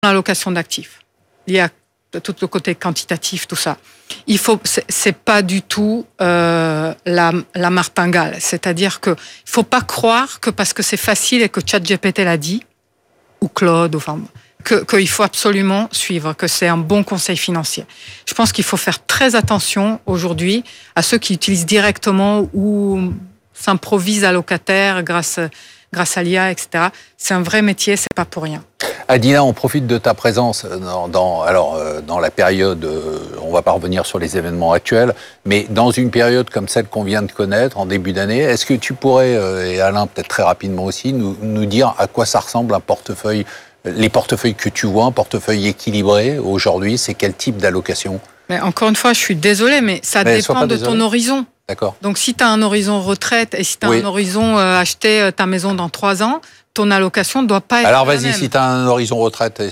l'allocation d'actifs. Il y a tout le côté quantitatif, tout ça. C'est pas du tout la martingale. C'est-à-dire que il faut pas croire que parce que c'est facile et que ChatGPT l'a dit, ou Claude, qu'il faut absolument suivre, que c'est un bon conseil financier. Je pense qu'il faut faire très attention aujourd'hui à ceux qui utilisent directement ou s'improvisent allocataires grâce à l'IA, etc. C'est un vrai métier, c'est pas pour rien. Adina, on profite de ta présence dans la période, on va pas revenir sur les événements actuels, mais dans une période comme celle qu'on vient de connaître en début d'année, est-ce que tu pourrais, et Alain peut-être très rapidement aussi, nous dire à quoi ça ressemble un portefeuille, les portefeuilles que tu vois, un portefeuille équilibré aujourd'hui, c'est quel type d'allocation ? Mais encore une fois, je suis désolée, mais ça dépend de ton horizon. D'accord. Donc si tu as un horizon retraite et si tu as un horizon acheter ta maison dans 3 ans, ton allocation ne doit pas être Alors la vas-y, même. si tu as un horizon retraite...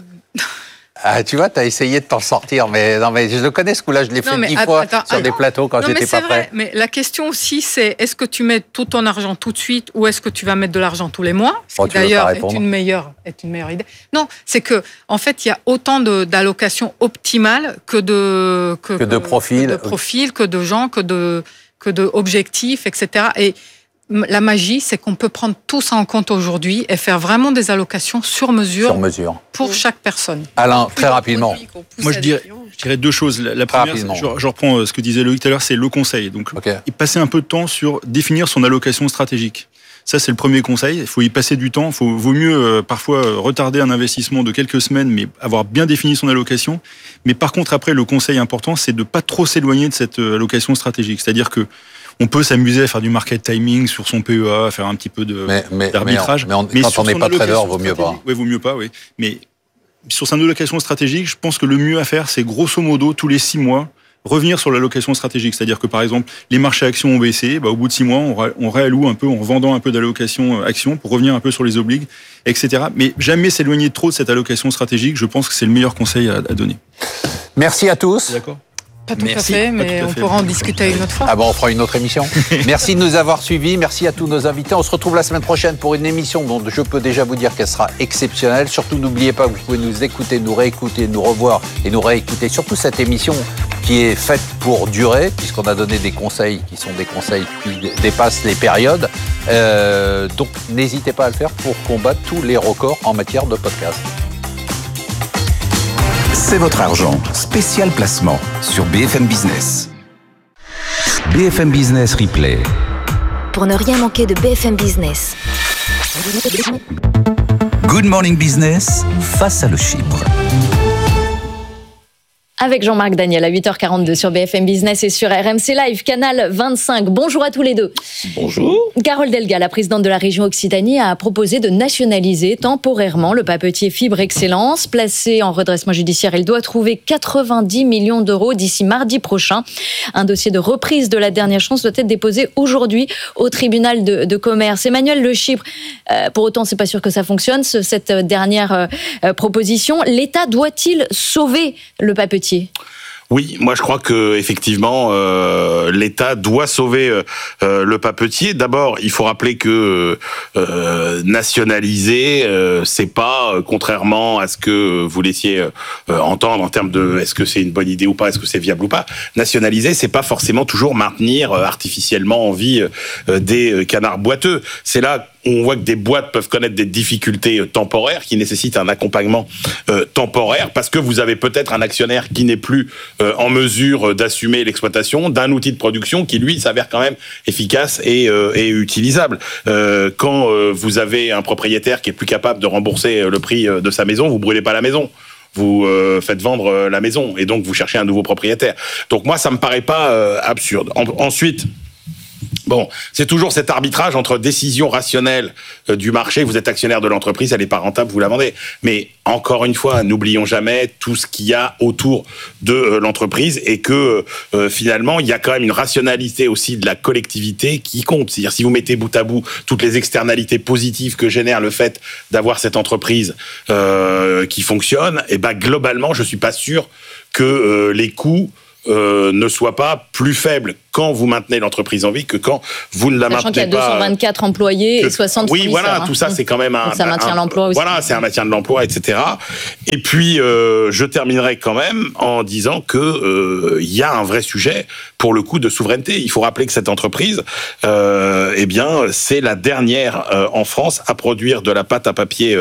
tu vois, tu as essayé de t'en sortir, mais je le connais ce coup-là, je l'ai fait 10 fois sur des plateaux quand j'étais pas prêt. Mais la question aussi, c'est est-ce que tu mets tout ton argent tout de suite ou est-ce que tu vas mettre de l'argent tous les mois ? Ce qui d'ailleurs est une meilleure idée. Non, c'est que en fait, il y a autant d'allocations optimales que de profils, que de gens, que de objectifs, etc. Et la magie, c'est qu'on peut prendre tout ça en compte aujourd'hui et faire vraiment des allocations sur mesure pour chaque personne. Alain, très rapidement. Moi, je dirais 2 choses. La première, je reprends ce que disait Loïc tout à l'heure, c'est le conseil. Donc, et passer un peu de temps sur définir son allocation stratégique. Ça, c'est le premier conseil. Il faut y passer du temps. Vaut mieux parfois retarder un investissement de quelques semaines, mais avoir bien défini son allocation. Mais par contre, après, le conseil important, c'est de ne pas trop s'éloigner de cette allocation stratégique. C'est-à-dire que on peut s'amuser à faire du market timing sur son PEA, à faire un petit peu d'arbitrage. Mais quand on n'est pas trader, vaut mieux pas. Oui, vaut mieux pas, oui. Mais sur son allocation stratégique, je pense que le mieux à faire, c'est grosso modo, tous les 6 mois, revenir sur l'allocation stratégique. C'est-à-dire que, par exemple, les marchés actions ont baissé, au bout de 6 mois, on réalloue un peu en vendant un peu d'allocation actions pour revenir un peu sur les obligues, etc. Mais jamais s'éloigner trop de cette allocation stratégique. Je pense que c'est le meilleur conseil à donner. Merci à tous. D'accord. Pas tout à fait, mais on pourra en discuter une autre fois. On fera une autre émission. Merci de nous avoir suivis. Merci à tous nos invités. On se retrouve la semaine prochaine pour une émission dont je peux déjà vous dire qu'elle sera exceptionnelle. Surtout, n'oubliez pas que vous pouvez nous écouter, nous réécouter, nous revoir et nous réécouter. Surtout cette émission qui est faite pour durer, puisqu'on a donné des conseils qui sont des conseils qui dépassent les périodes. Donc, n'hésitez pas à le faire pour combattre tous les records en matière de podcast. C'est votre argent. Spécial placement sur BFM Business. BFM Business Replay. Pour ne rien manquer de BFM Business. Good Morning Business face à le chiffre. Avec Jean-Marc Daniel à 8h42 sur BFM Business et sur RMC Live, canal 25. Bonjour à tous les deux. Bonjour. Carole Delga, la présidente de la région Occitanie, a proposé de nationaliser temporairement le papetier Fibre Excellence. Placé en redressement judiciaire, il doit trouver 90 millions d'euros d'ici mardi prochain. Un dossier de reprise de la dernière chance doit être déposé aujourd'hui au tribunal de commerce. Emmanuel Le Chypre, pour autant, c'est pas sûr que ça fonctionne, cette dernière proposition. L'État doit-il sauver le papetier ? Oui, moi je crois que effectivement l'État doit sauver le papetier. D'abord, il faut rappeler que nationaliser, c'est pas contrairement à ce que vous laissiez entendre en termes de est-ce que c'est une bonne idée ou pas, est-ce que c'est viable ou pas. Nationaliser, c'est pas forcément toujours maintenir artificiellement en vie des canards boiteux. C'est là on voit que des boîtes peuvent connaître des difficultés temporaires qui nécessitent un accompagnement temporaire parce que vous avez peut-être un actionnaire qui n'est plus en mesure d'assumer l'exploitation d'un outil de production qui, lui, s'avère quand même efficace et utilisable. Quand vous avez un propriétaire qui est plus capable de rembourser le prix de sa maison, vous brûlez pas la maison. Vous faites vendre la maison et donc vous cherchez un nouveau propriétaire. Donc moi, ça me paraît pas absurde. Ensuite, bon, c'est toujours cet arbitrage entre décision rationnelle du marché. Vous êtes actionnaire de l'entreprise, elle n'est pas rentable, vous la vendez. Mais encore une fois, n'oublions jamais tout ce qu'il y a autour de l'entreprise et que finalement, il y a quand même une rationalité aussi de la collectivité qui compte. C'est-à-dire, si vous mettez bout à bout toutes les externalités positives que génère le fait d'avoir cette entreprise qui fonctionne, et ben globalement, je suis pas sûr que les coûts ne soit pas plus faible quand vous maintenez l'entreprise en vie que quand vous ne la maintenez pas. Sachant qu'il y a 224 employés et 60 fournisseurs. Oui, voilà, tout ça, c'est quand même Donc ça maintient l'emploi aussi. Voilà, c'est un maintien de l'emploi, etc. Et puis, je terminerai quand même en disant que il y a un vrai sujet pour le coup de souveraineté. Il faut rappeler que cette entreprise, c'est la dernière en France à produire de la pâte à papier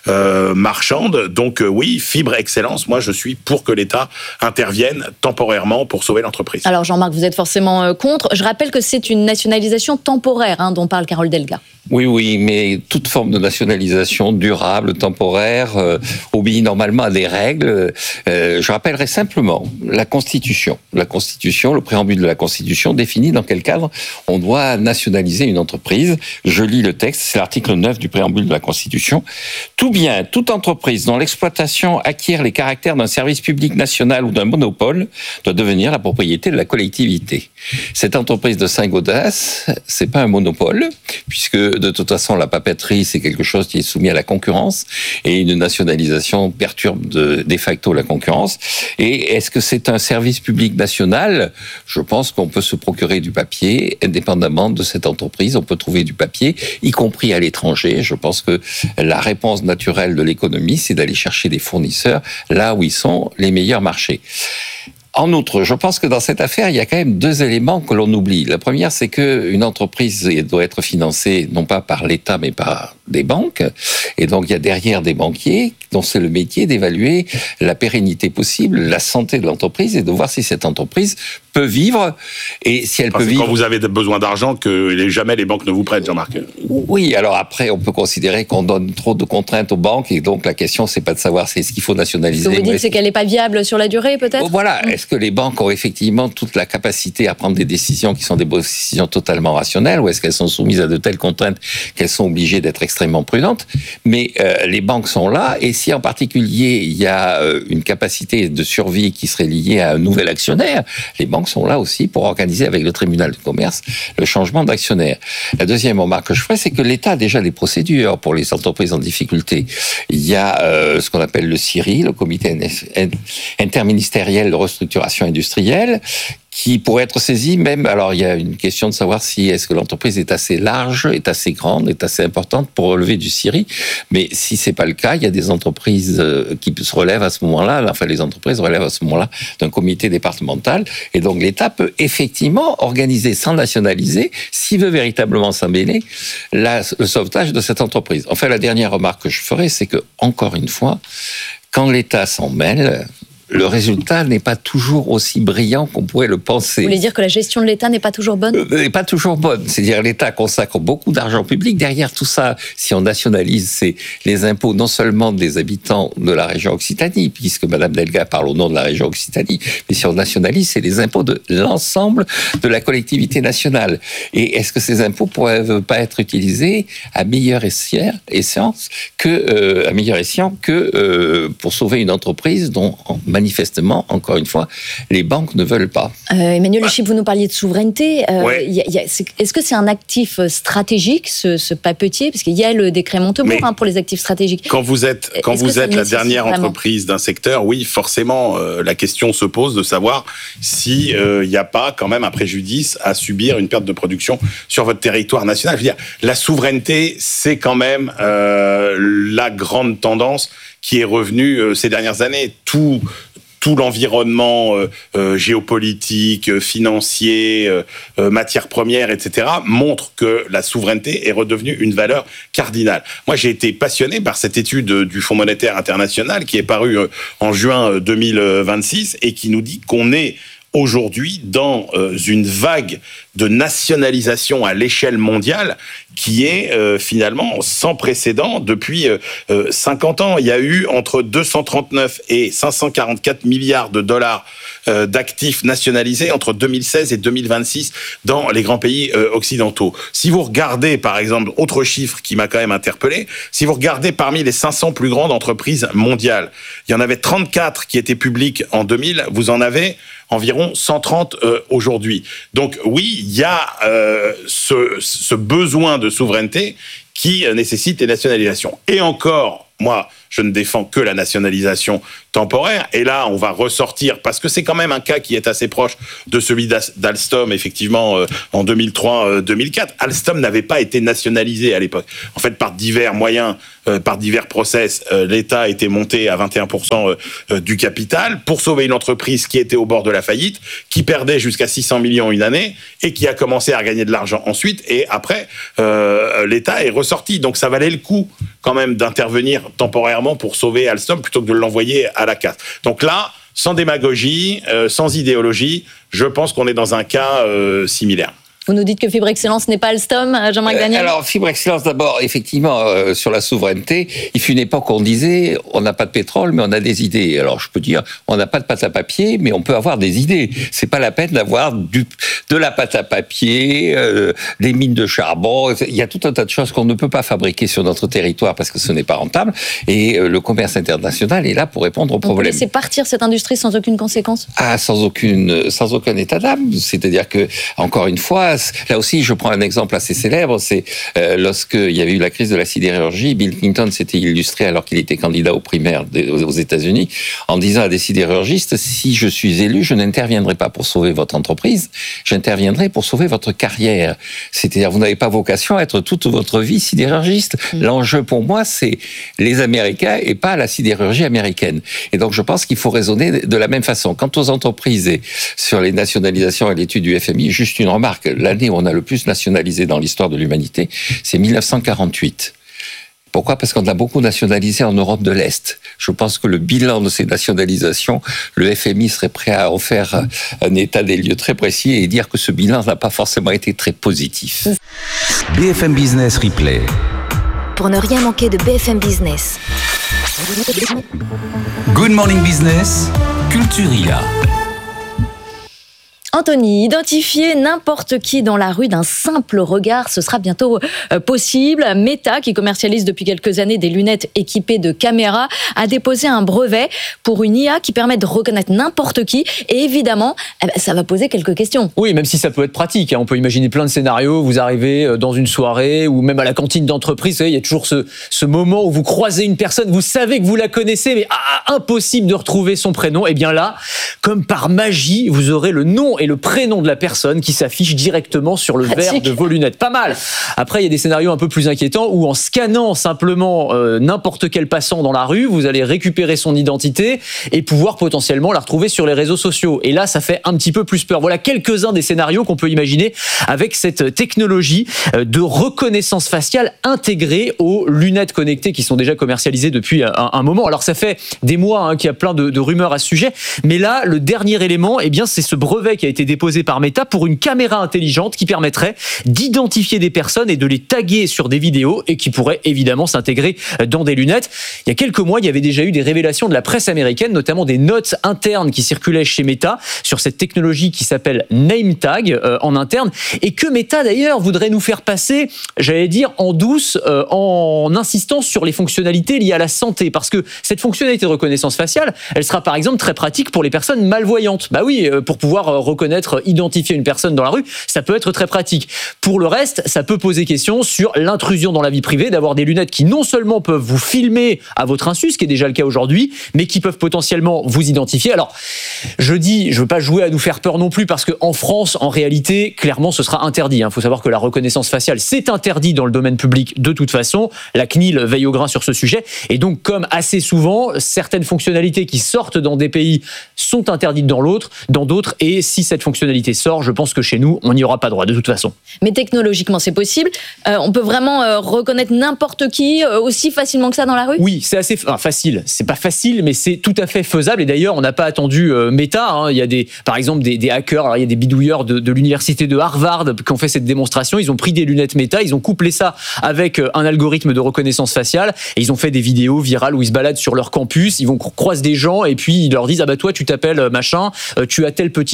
marchande. Donc oui, Fibre Excellence, moi je suis pour que l'État intervienne temporairement pour sauver l'entreprise. Alors Jean-Marc, vous êtes forcément contre. Je rappelle que c'est une nationalisation temporaire dont parle Carole Delga. Oui, mais toute forme de nationalisation durable, temporaire, obéit normalement à des règles. Je rappellerai simplement la Constitution. La Constitution, le préambule de la Constitution définit dans quel cadre on doit nationaliser une entreprise. Je lis le texte, c'est l'article 9 du préambule de la Constitution. Tout bien, toute entreprise dont l'exploitation acquiert les caractères d'un service public national ou d'un monopole doit devenir la propriété de la collectivité. Cette entreprise de Saint-Gaudens, c'est pas un monopole, puisque de toute façon, la papeterie, c'est quelque chose qui est soumis à la concurrence et une nationalisation perturbe de facto la concurrence. Et est-ce que c'est un service public national ? Je pense qu'on peut se procurer du papier indépendamment de cette entreprise. On peut trouver du papier, y compris à l'étranger. Je pense que la réponse naturelle de l'économie, c'est d'aller chercher des fournisseurs là où ils sont les meilleurs marchés. En outre, je pense que dans cette affaire, il y a quand même deux éléments que l'on oublie. La première, c'est qu'une entreprise doit être financée non pas par l'État, mais par des banques. Et donc, il y a derrière des banquiers dont c'est le métier d'évaluer la pérennité possible, la santé de l'entreprise et de voir si cette entreprise peut vivre. Et si elle peut vivre... Quand vous avez besoin d'argent, que jamais les banques ne vous prêtent, Jean-Marc. Oui, alors après, on peut considérer qu'on donne trop de contraintes aux banques. Et donc, la question, c'est pas de savoir c'est ce qu'il faut nationaliser. Ce que vous dites, c'est qu'elle n'est pas viable sur la durée, peut-être ? Voilà. Est-ce que les banques ont effectivement toute la capacité à prendre des décisions qui sont des décisions totalement rationnelles, ou est-ce qu'elles sont soumises à de telles contraintes qu'elles sont obligées d'être extrêmement prudentes ? Mais les banques sont là, et si en particulier il y a une capacité de survie qui serait liée à un nouvel actionnaire, les banques sont là aussi pour organiser avec le tribunal de commerce le changement d'actionnaire. La deuxième remarque que je ferai, c'est que l'État a déjà des procédures pour les entreprises en difficulté. Il y a ce qu'on appelle le CIRI, le comité interministériel de restructuration industrielle, qui pourrait être saisi même, alors il y a une question de savoir si est-ce que l'entreprise est assez large, est assez grande, est assez importante pour relever du CIRI, mais si c'est pas le cas, il y a des entreprises qui se relèvent à ce moment-là, enfin les entreprises relèvent à ce moment-là d'un comité départemental, et donc l'État peut effectivement organiser sans nationaliser, s'il veut véritablement s'en mêler, le sauvetage de cette entreprise. Enfin, la dernière remarque que je ferai, c'est que, encore une fois, quand l'État s'en mêle, le résultat n'est pas toujours aussi brillant qu'on pourrait le penser. Vous voulez dire que la gestion de l'État n'est pas toujours bonne ? N'est pas toujours bonne. C'est-à-dire l'État consacre beaucoup d'argent public. Derrière tout ça, si on nationalise, c'est les impôts non seulement des habitants de la région Occitanie, puisque Mme Delga parle au nom de la région Occitanie, mais si on nationalise, c'est les impôts de l'ensemble de la collectivité nationale. Et est-ce que ces impôts ne pourraient pas être utilisés à meilleur escient que pour sauver une entreprise dont manifestement, encore une fois, les banques ne veulent pas. Emmanuel Le Chip, vous nous parliez de souveraineté. Est-ce que c'est un actif stratégique, ce papetier ? Parce qu'il y a le décret Montebourg pour les actifs stratégiques. Quand vous êtes la dernière entreprise d'un secteur, oui, forcément, la question se pose de savoir s'il n'y a pas quand même un préjudice à subir une perte de production sur votre territoire national. Je veux dire, la souveraineté, c'est quand même la grande tendance qui est revenue ces dernières années. Tout l'environnement géopolitique, financier, matières premières, etc., montre que la souveraineté est redevenue une valeur cardinale. Moi, j'ai été passionné par cette étude du Fonds monétaire international qui est parue en juin 2026 et qui nous dit qu'on est aujourd'hui dans une vague de nationalisation à l'échelle mondiale qui est finalement sans précédent depuis 50 ans. Il y a eu entre 239 et 544 milliards de dollars d'actifs nationalisés entre 2016 et 2026 dans les grands pays occidentaux. Si vous regardez, par exemple, autre chiffre qui m'a quand même interpellé, si vous regardez parmi les 500 plus grandes entreprises mondiales, il y en avait 34 qui étaient publiques en 2000, vous en avez environ 130 aujourd'hui. Donc oui, il y a ce besoin de souveraineté qui nécessite les nationalisations. Et encore, moi, je ne défends que la nationalisation temporaire. Et là, on va ressortir, parce que c'est quand même un cas qui est assez proche de celui d'Alstom, effectivement, en 2003-2004. Alstom n'avait pas été nationalisé à l'époque. En fait, par divers moyens, par divers process, l'État était monté à 21% du capital pour sauver une entreprise qui était au bord de la faillite, qui perdait jusqu'à 600 millions une année et qui a commencé à gagner de l'argent ensuite. Et après, l'État est ressorti. Donc ça valait le coup quand même d'intervenir temporairement pour sauver Alstom plutôt que de l'envoyer à la casse. Donc là, sans démagogie, sans idéologie, je pense qu'on est dans un cas similaire. Vous nous dites que Fibre Excellence n'est pas Alstom, Jean-Marc Daniel ? Alors, Fibre Excellence, d'abord, effectivement, sur la souveraineté, il fut une époque où on disait, on n'a pas de pétrole, mais on a des idées. Alors, je peux dire, on n'a pas de pâte à papier, mais on peut avoir des idées. C'est pas la peine d'avoir de la pâte à papier, des mines de charbon. Il y a tout un tas de choses qu'on ne peut pas fabriquer sur notre territoire parce que ce n'est pas rentable. Et le commerce international est là pour répondre aux problèmes. On peut laisser partir cette industrie sans aucune conséquence ? Sans aucun état d'âme. C'est-à-dire que, encore une fois, là aussi, je prends un exemple assez célèbre, c'est lorsqu'il y avait eu la crise de la sidérurgie, Bill Clinton s'était illustré alors qu'il était candidat aux primaires aux États-Unis, en disant à des sidérurgistes, si je suis élu, je n'interviendrai pas pour sauver votre entreprise, j'interviendrai pour sauver votre carrière. C'est-à-dire, vous n'avez pas vocation à être toute votre vie sidérurgiste. L'enjeu pour moi, c'est les Américains et pas la sidérurgie américaine. Et donc, je pense qu'il faut raisonner de la même façon. Quant aux entreprises et sur les nationalisations et l'étude du FMI, juste une remarque. L'année où on a le plus nationalisé dans l'histoire de l'humanité, c'est 1948. Pourquoi ? Parce qu'on a beaucoup nationalisé en Europe de l'Est. Je pense que le bilan de ces nationalisations, le FMI serait prêt à en faire un état des lieux très précis et dire que ce bilan n'a pas forcément été très positif. BFM Business Replay. Pour ne rien manquer de BFM Business. Good Morning Business, Culturia. Anthony, identifier n'importe qui dans la rue d'un simple regard, ce sera bientôt possible. Meta, qui commercialise depuis quelques années des lunettes équipées de caméras, a déposé un brevet pour une IA qui permet de reconnaître n'importe qui. Et évidemment, ça va poser quelques questions. Oui, même si ça peut être pratique. On peut imaginer plein de scénarios. Vous arrivez dans une soirée ou même à la cantine d'entreprise. Vous savez, il y a toujours ce moment où vous croisez une personne, vous savez que vous la connaissez, mais impossible de retrouver son prénom. Et bien là, comme par magie, vous aurez le nom et le prénom de la personne qui s'affiche directement sur le verre de vos lunettes. Pas mal. Après, il y a des scénarios un peu plus inquiétants où en scannant simplement n'importe quel passant dans la rue, vous allez récupérer son identité et pouvoir potentiellement la retrouver sur les réseaux sociaux. Et là, ça fait un petit peu plus peur. Voilà quelques-uns des scénarios qu'on peut imaginer avec cette technologie de reconnaissance faciale intégrée aux lunettes connectées qui sont déjà commercialisées depuis un moment. Alors, ça fait des mois qu'il y a plein de rumeurs à ce sujet. Mais là, le dernier élément, c'est ce brevet qui a été déposé par Meta pour une caméra intelligente qui permettrait d'identifier des personnes et de les taguer sur des vidéos et qui pourrait évidemment s'intégrer dans des lunettes. Il y a quelques mois, il y avait déjà eu des révélations de la presse américaine, notamment des notes internes qui circulaient chez Meta sur cette technologie qui s'appelle NameTag en interne et que Meta d'ailleurs voudrait nous faire passer, j'allais dire, en douce en insistant sur les fonctionnalités liées à la santé parce que cette fonctionnalité de reconnaissance faciale, elle sera par exemple très pratique pour les personnes malvoyantes. Bah oui, pour pouvoir reconnaître, identifier une personne dans la rue, ça peut être très pratique. Pour le reste, ça peut poser question sur l'intrusion dans la vie privée, d'avoir des lunettes qui non seulement peuvent vous filmer à votre insu, ce qui est déjà le cas aujourd'hui, mais qui peuvent potentiellement vous identifier. Alors, je veux pas jouer à nous faire peur non plus, parce qu'en France, en réalité, clairement, ce sera interdit. Il faut savoir que la reconnaissance faciale, c'est interdit dans le domaine public de toute façon. La CNIL veille au grain sur ce sujet. Et donc, comme assez souvent, certaines fonctionnalités qui sortent dans des pays sont interdites dans d'autres. Et si cette fonctionnalité sort, je pense que chez nous, on n'y aura pas droit de toute façon. Mais technologiquement, c'est possible. On peut vraiment reconnaître n'importe qui aussi facilement que ça dans la rue ? Oui, c'est assez facile. C'est pas facile, mais c'est tout à fait faisable. Et d'ailleurs, on n'a pas attendu Meta. Il y a par exemple des hackers. Alors, il y a des bidouilleurs de l'université de Harvard qui ont fait cette démonstration. Ils ont pris des lunettes Meta, ils ont couplé ça avec un algorithme de reconnaissance faciale et ils ont fait des vidéos virales où ils se baladent sur leur campus. Ils vont croiser des gens et puis ils leur disent toi tu t'appelles machin, tu as tel petit job. En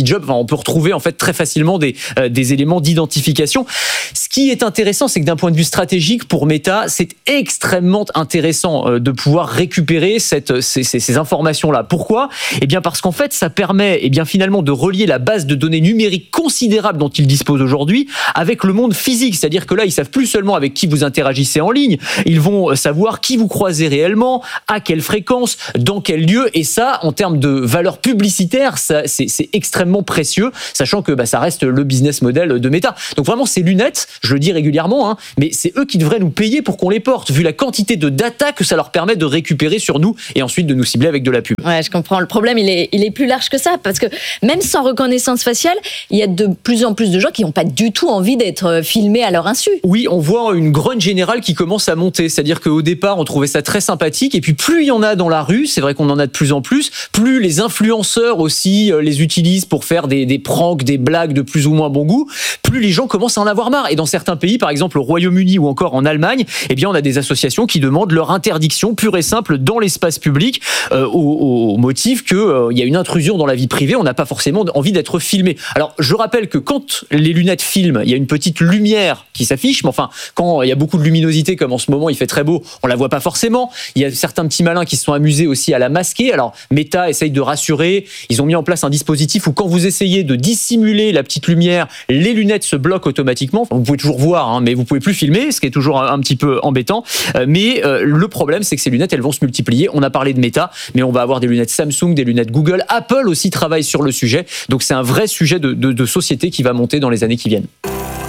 On peut retrouver en fait très facilement des éléments d'identification. Ce qui est intéressant, c'est que d'un point de vue stratégique, pour Meta, c'est extrêmement intéressant de pouvoir récupérer ces informations-là. Pourquoi ? Eh bien parce qu'en fait, ça permet finalement de relier la base de données numérique considérable dont ils disposent aujourd'hui avec le monde physique. C'est-à-dire que là, ils savent plus seulement avec qui vous interagissez en ligne, ils vont savoir qui vous croisez réellement, à quelle fréquence, dans quel lieu. Et ça, en termes de valeur publicitaire, c'est extrêmement précieux, sachant que ça reste le business model de Meta. Donc vraiment, ces lunettes, je le dis régulièrement, mais c'est eux qui devraient nous payer pour qu'on les porte, vu la quantité de data que ça leur permet de récupérer sur nous et ensuite de nous cibler avec de la pub. Ouais, je comprends. Le problème, il est plus large que ça, parce que même sans reconnaissance faciale, il y a de plus en plus de gens qui n'ont pas du tout envie d'être filmés à leur insu. Oui, on voit une grogne générale qui commence à monter. C'est-à-dire qu'au départ, on trouvait ça très sympathique, et puis plus il y en a dans la rue, c'est vrai qu'on en a de plus en plus, plus les influenceurs aussi les utilisent pour faire des pranks, des blagues de plus ou moins bon goût, plus les gens commencent à en avoir marre. Et dans certains pays, par exemple au Royaume-Uni ou encore en Allemagne, on a des associations qui demandent leur interdiction pure et simple dans l'espace public au motif qu'il y a une intrusion dans la vie privée, on n'a pas forcément envie d'être filmé. Alors je rappelle que quand les lunettes filment, il y a une petite lumière qui s'affiche, mais enfin quand il y a beaucoup de luminosité comme en ce moment il fait très beau, on la voit pas forcément. Il y a certains petits malins qui se sont amusés aussi à la masquer. Alors Meta essaye de rassurer, ils ont mis en place un dispositif où quand vous essayez de dissimuler la petite lumière, les lunettes se bloquent automatiquement. Enfin, vous pouvez toujours voir, mais vous pouvez plus filmer, ce qui est toujours un petit peu embêtant. Mais le problème, c'est que ces lunettes, elles vont se multiplier. On a parlé de Meta, mais on va avoir des lunettes Samsung, des lunettes Google. Apple aussi travaille sur le sujet. Donc c'est un vrai sujet de société qui va monter dans les années qui viennent.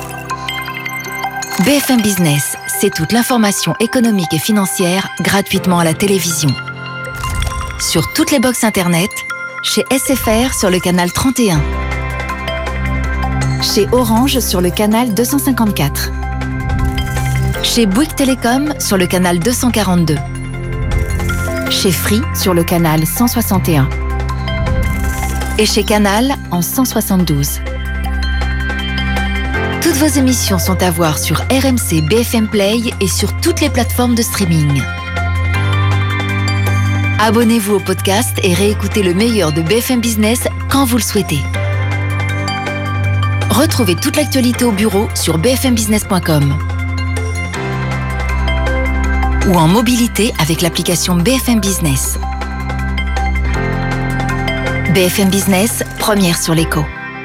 BFM Business, c'est toute l'information économique et financière gratuitement à la télévision. Sur toutes les box internet, chez SFR sur le canal 31. Chez Orange sur le canal 254. Chez Bouygues Télécom sur le canal 242. Chez Free sur le canal 161. Et chez Canal en 172. Toutes vos émissions sont à voir sur RMC BFM Play et sur toutes les plateformes de streaming. Abonnez-vous au podcast et réécoutez le meilleur de BFM Business quand vous le souhaitez. Retrouvez toute l'actualité au bureau sur bfmbusiness.com ou en mobilité avec l'application BFM Business. BFM Business, première sur l'écho.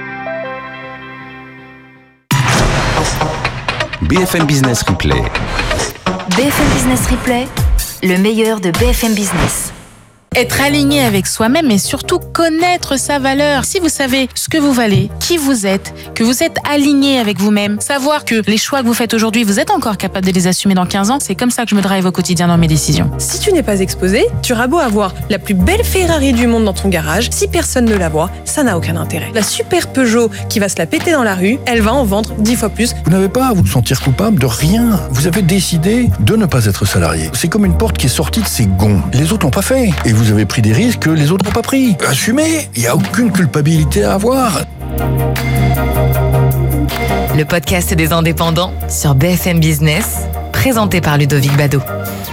BFM Business Replay. BFM Business Replay, le meilleur de BFM Business. Être aligné avec soi-même et surtout connaître sa valeur. Si vous savez ce que vous valez, qui vous êtes, que vous êtes aligné avec vous-même, savoir que les choix que vous faites aujourd'hui, vous êtes encore capable de les assumer dans 15 ans, c'est comme ça que je me drive au quotidien dans mes décisions. Si tu n'es pas exposé, tu auras beau avoir la plus belle Ferrari du monde dans ton garage, si personne ne la voit, ça n'a aucun intérêt. La super Peugeot qui va se la péter dans la rue, elle va en vendre 10 fois plus. Vous n'avez pas à vous sentir coupable de rien. Vous avez décidé de ne pas être salarié. C'est comme une porte qui est sortie de ses gonds. Les autres l'ont pas fait. Et vous avez pris des risques que les autres n'ont pas pris. Assumez, il n'y a aucune culpabilité à avoir. Le podcast des indépendants sur BFM Business, présenté par Ludovic Bado.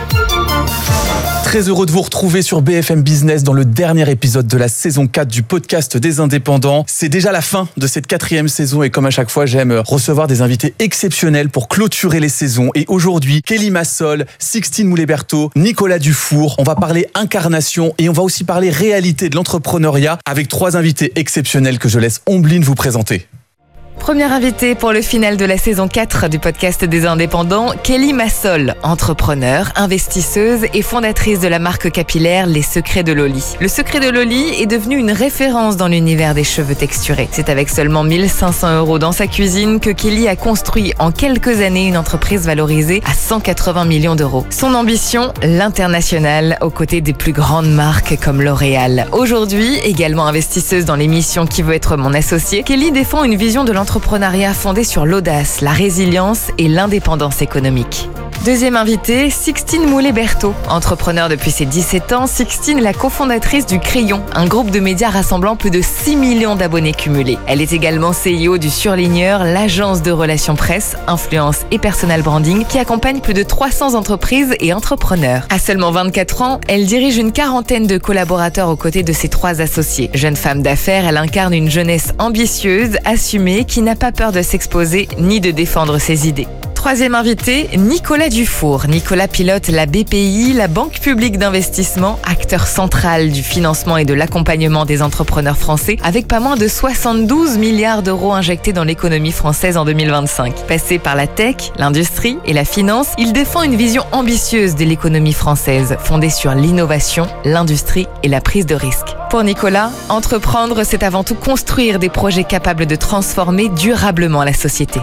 Très heureux de vous retrouver sur BFM Business dans le dernier épisode de la saison 4 du podcast des indépendants. C'est déjà la fin de cette 4e saison et comme à chaque fois, j'aime recevoir des invités exceptionnels pour clôturer les saisons. Et aujourd'hui, Kelly Massol, Sixtine Moulet-Berthaud, Nicolas Dufour. On va parler incarnation et on va aussi parler réalité de l'entrepreneuriat avec 3 invités exceptionnels que je laisse Ombline vous présenter. Première invitée pour le final de la saison 4 du podcast des indépendants, Kelly Massol, entrepreneure, investisseuse et fondatrice de la marque capillaire Les Secrets de Loli. Le Secret de Loli est devenu une référence dans l'univers des cheveux texturés. C'est avec seulement 1 500 € dans sa cuisine que Kelly a construit en quelques années une entreprise valorisée à 180 millions d'euros. Son ambition, l'international, aux côtés des plus grandes marques comme L'Oréal. Aujourd'hui, également investisseuse dans l'émission Qui veut être mon associé, Kelly défend une vision de l'entreprise entrepreneuriat fondé sur l'audace, la résilience et l'indépendance économique. Deuxième invitée, Sixtine Moulet-Berthaud. Entrepreneur depuis ses 17 ans, Sixtine est la cofondatrice du Crayon, un groupe de médias rassemblant plus de 6 millions d'abonnés cumulés. Elle est également CEO du Surligneur, l'agence de relations presse, influence et personal branding qui accompagne plus de 300 entreprises et entrepreneurs. À seulement 24 ans, elle dirige une quarantaine de collaborateurs aux côtés de ses 3 associés. Jeune femme d'affaires, elle incarne une jeunesse ambitieuse, assumée, qui n'a pas peur de s'exposer ni de défendre ses idées. Troisième invité, Nicolas Dufour. Nicolas pilote la BPI, la Banque publique d'investissement, acteur central du financement et de l'accompagnement des entrepreneurs français, avec pas moins de 72 milliards d'euros injectés dans l'économie française en 2025. Passé par la tech, l'industrie et la finance, il défend une vision ambitieuse de l'économie française, fondée sur l'innovation, l'industrie et la prise de risque. Pour Nicolas, entreprendre, c'est avant tout construire des projets capables de transformer durablement la société.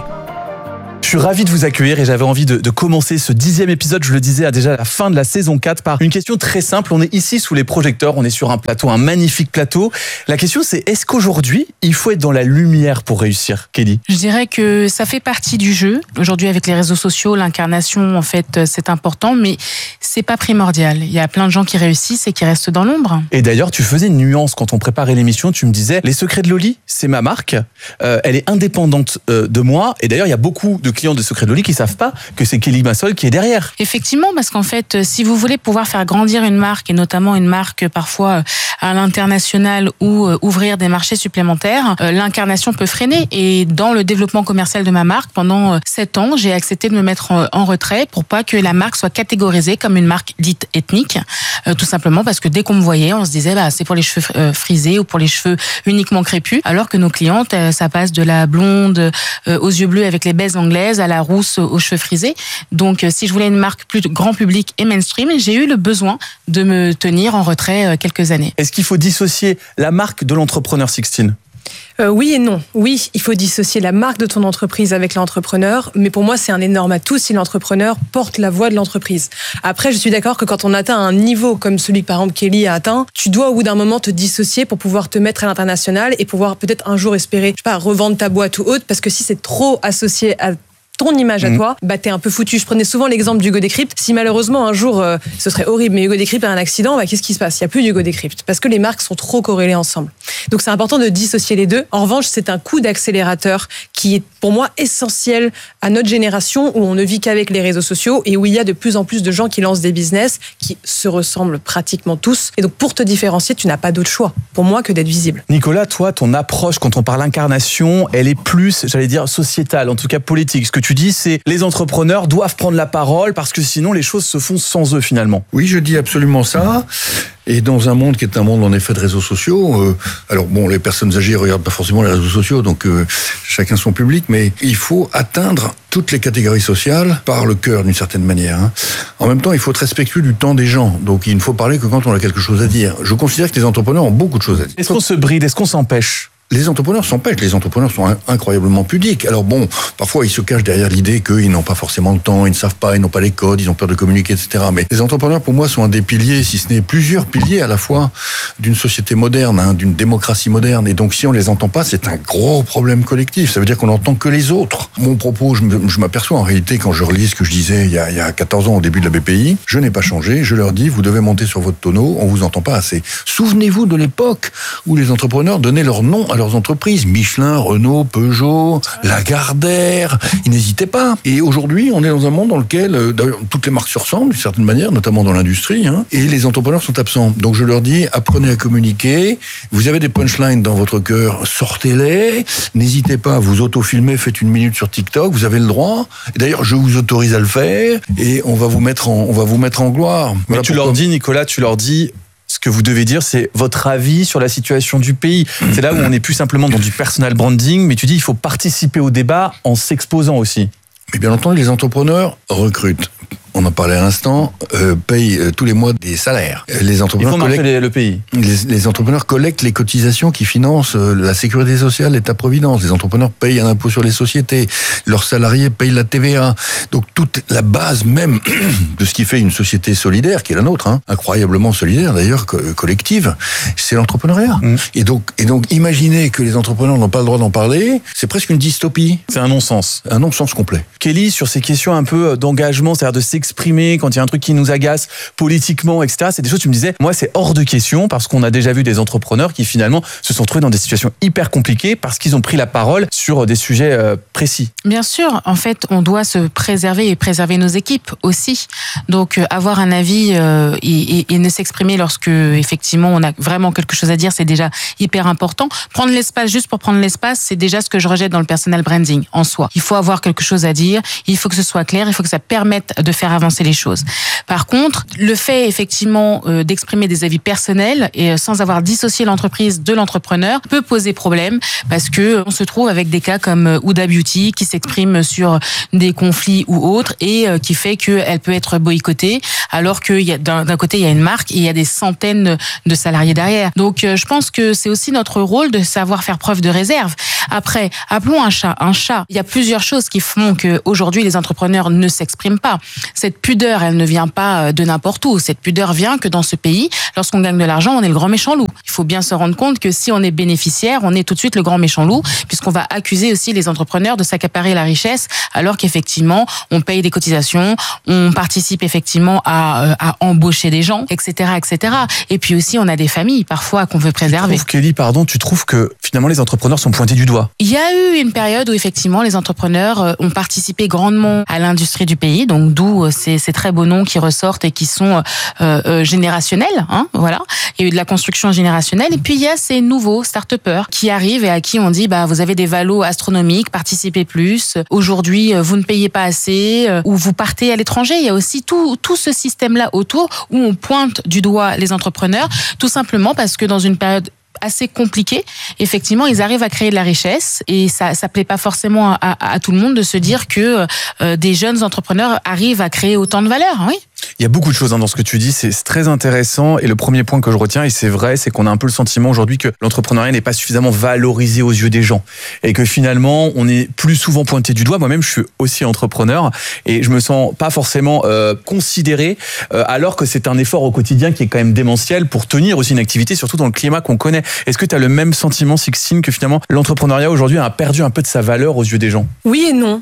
Je suis ravi de vous accueillir et j'avais envie de commencer ce 10e épisode, je le disais, déjà à la fin de la saison 4 par une question très simple. On est ici sous les projecteurs, on est sur un plateau, un magnifique plateau. La question c'est, est-ce qu'aujourd'hui, il faut être dans la lumière pour réussir, Kelly ? Je dirais que ça fait partie du jeu. Aujourd'hui, avec les réseaux sociaux, l'incarnation, en fait, c'est important, mais c'est pas primordial. Il y a plein de gens qui réussissent et qui restent dans l'ombre. Et d'ailleurs, tu faisais une nuance quand on préparait l'émission, tu me disais, les secrets de Loli, c'est ma marque, elle est indépendante de moi, et d'ailleurs, il y a beaucoup de clients de Secrets de Loli qui savent pas que c'est Kelly Massol qui est derrière. Effectivement, parce qu'en fait, si vous voulez pouvoir faire grandir une marque, et notamment une marque parfois à l'international ou ouvrir des marchés supplémentaires, l'incarnation peut freiner. Et dans le développement commercial de ma marque, pendant 7 ans, j'ai accepté de me mettre en retrait pour pas que la marque soit catégorisée comme une marque dite ethnique. Tout simplement parce que dès qu'on me voyait, on se disait c'est pour les cheveux frisés ou pour les cheveux uniquement crépus, alors que nos clientes, ça passe de la blonde aux yeux bleus avec les baies anglaises à la rousse aux cheveux frisés. Donc, si je voulais une marque plus grand public et mainstream, j'ai eu le besoin de me tenir en retrait quelques années. Est-ce qu'il faut dissocier la marque de l'entrepreneur, Sixtine ? Oui et non. Oui, il faut dissocier la marque de ton entreprise avec l'entrepreneur, mais pour moi, c'est un énorme atout si l'entrepreneur porte la voix de l'entreprise. Après, je suis d'accord que quand on atteint un niveau comme celui que, par exemple, Kelly a atteint, tu dois au bout d'un moment te dissocier pour pouvoir te mettre à l'international et pouvoir peut-être un jour espérer, revendre ta boîte ou autre, parce que si c'est trop associé à ton image à toi, t'es un peu foutu. Je prenais souvent l'exemple d'Hugo Décrypte. Si malheureusement un jour, ce serait horrible, mais Hugo Décrypte a un accident, qu'est-ce qui se passe ? Il n'y a plus d'Hugo Décrypte parce que les marques sont trop corrélées ensemble. Donc c'est important de dissocier les deux. En revanche, c'est un coup d'accélérateur qui est pour moi essentiel à notre génération où on ne vit qu'avec les réseaux sociaux et où il y a de plus en plus de gens qui lancent des business qui se ressemblent pratiquement tous. Et donc pour te différencier, tu n'as pas d'autre choix pour moi que d'être visible. Nicolas, toi, ton approche quand on parle incarnation, elle est plus, j'allais dire, sociétale, en tout cas politique. Ce que tu dis, c'est les entrepreneurs doivent prendre la parole parce que sinon les choses se font sans eux finalement. Oui, je dis absolument ça. Et dans un monde qui est un monde en effet de réseaux sociaux, les personnes âgées regardent pas forcément les réseaux sociaux, donc chacun son public, mais il faut atteindre toutes les catégories sociales par le cœur d'une certaine manière. En même temps, il faut être respectueux du temps des gens, donc il ne faut parler que quand on a quelque chose à dire. Je considère que les entrepreneurs ont beaucoup de choses à dire. Est-ce qu'on se bride ? Est-ce qu'on s'empêche ? Les entrepreneurs s'empêchent, les entrepreneurs sont incroyablement pudiques. Alors parfois ils se cachent derrière l'idée qu'ils n'ont pas forcément le temps, ils ne savent pas, ils n'ont pas les codes, ils ont peur de communiquer, etc. Mais les entrepreneurs, pour moi, sont un des piliers, si ce n'est plusieurs piliers à la fois, d'une société moderne, d'une démocratie moderne. Et donc si on les entend pas, c'est un gros problème collectif. Ça veut dire qu'on n'entend que les autres. Mon propos, je m'aperçois en réalité, quand je relis ce que je disais il y a 14 ans au début de la BPI, je n'ai pas changé, je leur dis, vous devez monter sur votre tonneau, on vous entend pas assez. Souvenez-vous de l'époque où les entrepreneurs donnaient leur nom à leurs entreprises, Michelin, Renault, Peugeot, Lagardère, ils n'hésitaient pas. Et aujourd'hui, on est dans un monde dans lequel toutes les marques se ressemblent d'une certaine manière, notamment dans l'industrie, et les entrepreneurs sont absents. Donc je leur dis, apprenez à communiquer, vous avez des punchlines dans votre cœur, sortez-les, n'hésitez pas à vous auto-filmer, faites 1 minute sur TikTok, vous avez le droit. Et d'ailleurs, je vous autorise à le faire, et on va vous mettre en gloire. Mais tu leur dis, Nicolas, ce que vous devez dire, c'est votre avis sur la situation du pays. C'est là où on n'est plus simplement dans du personal branding, mais tu dis il faut participer au débat en s'exposant aussi. Mais bien entendu, les entrepreneurs recrutent. on en parlait à l'instant, payent tous les mois des salaires. Les entrepreneurs il faut marcher le pays. Les entrepreneurs collectent les cotisations qui financent la sécurité sociale, l'État-providence. Les entrepreneurs payent un impôt sur les sociétés. Leurs salariés payent la TVA. Donc toute la base même de ce qui fait une société solidaire, qui est la nôtre, incroyablement solidaire d'ailleurs, collective, c'est l'entrepreneuriat. Et donc imaginez que les entrepreneurs n'ont pas le droit d'en parler, c'est presque une dystopie. C'est un non-sens. Un non-sens complet. Kelly, sur ces questions un peu d'engagement, c'est-à-dire de s'exprimer quand il y a un truc qui nous agace politiquement, etc., c'est des choses, tu me disais, moi c'est hors de question parce qu'on a déjà vu des entrepreneurs qui finalement se sont trouvés dans des situations hyper compliquées parce qu'ils ont pris la parole sur des sujets précis. Bien sûr, en fait, on doit se préserver et préserver nos équipes aussi. Donc avoir un avis et ne s'exprimer lorsque effectivement on a vraiment quelque chose à dire, c'est déjà hyper important. Prendre l'espace juste pour prendre l'espace, c'est déjà ce que je rejette dans le personal branding en soi. Il faut avoir quelque chose à dire, il faut que ce soit clair, il faut que ça permette de faire avancer les choses. Par contre, le fait effectivement d'exprimer des avis personnels et sans avoir dissocié l'entreprise de l'entrepreneur peut poser problème parce que on se trouve avec des cas comme Huda Beauty qui s'exprime sur des conflits ou autres et qui fait qu'elle peut être boycottée alors que d'un côté il y a une marque et il y a des centaines de salariés derrière. Donc je pense que c'est aussi notre rôle de savoir faire preuve de réserve. Après, appelons un chat un chat. Il y a plusieurs choses qui font que aujourd'hui les entrepreneurs ne s'expriment pas. Cette pudeur, elle ne vient pas de n'importe où. Cette pudeur vient que dans ce pays, lorsqu'on gagne de l'argent, on est le grand méchant loup. Il faut bien se rendre compte que si on est bénéficiaire, on est tout de suite le grand méchant loup, puisqu'on va accuser aussi les entrepreneurs de s'accaparer la richesse, alors qu'effectivement, on paye des cotisations, on participe effectivement à embaucher des gens, etc., etc. Et puis aussi, on a des familles parfois qu'on veut préserver. Kelly, tu trouves que finalement les entrepreneurs sont pointés du doigt? Il y a eu une période où effectivement les entrepreneurs ont participé grandement à l'industrie du pays, donc d'où ces très beaux noms qui ressortent et qui sont générationnels, voilà. Il y a eu de la construction générationnelle et puis il y a ces nouveaux start-upers qui arrivent et à qui on dit vous avez des valos astronomiques, participez plus. Aujourd'hui, vous ne payez pas assez ou vous partez à l'étranger. Il y a aussi tout ce système-là autour où on pointe du doigt les entrepreneurs, tout simplement parce que dans une période assez compliqué, effectivement, ils arrivent à créer de la richesse et ça plaît pas forcément à tout le monde de se dire que des jeunes entrepreneurs arrivent à créer autant de valeur, oui. Il y a beaucoup de choses dans ce que tu dis, c'est très intéressant. Et le premier point que je retiens, et c'est vrai, c'est qu'on a un peu le sentiment aujourd'hui que l'entrepreneuriat n'est pas suffisamment valorisé aux yeux des gens. Et que finalement, on est plus souvent pointé du doigt. Moi-même, je suis aussi entrepreneur et je me sens pas forcément considéré, alors que c'est un effort au quotidien qui est quand même démentiel pour tenir aussi une activité, surtout dans le climat qu'on connaît. Est-ce que tu as le même sentiment, Sixtine, que finalement l'entrepreneuriat aujourd'hui a perdu un peu de sa valeur aux yeux des gens? Oui et non.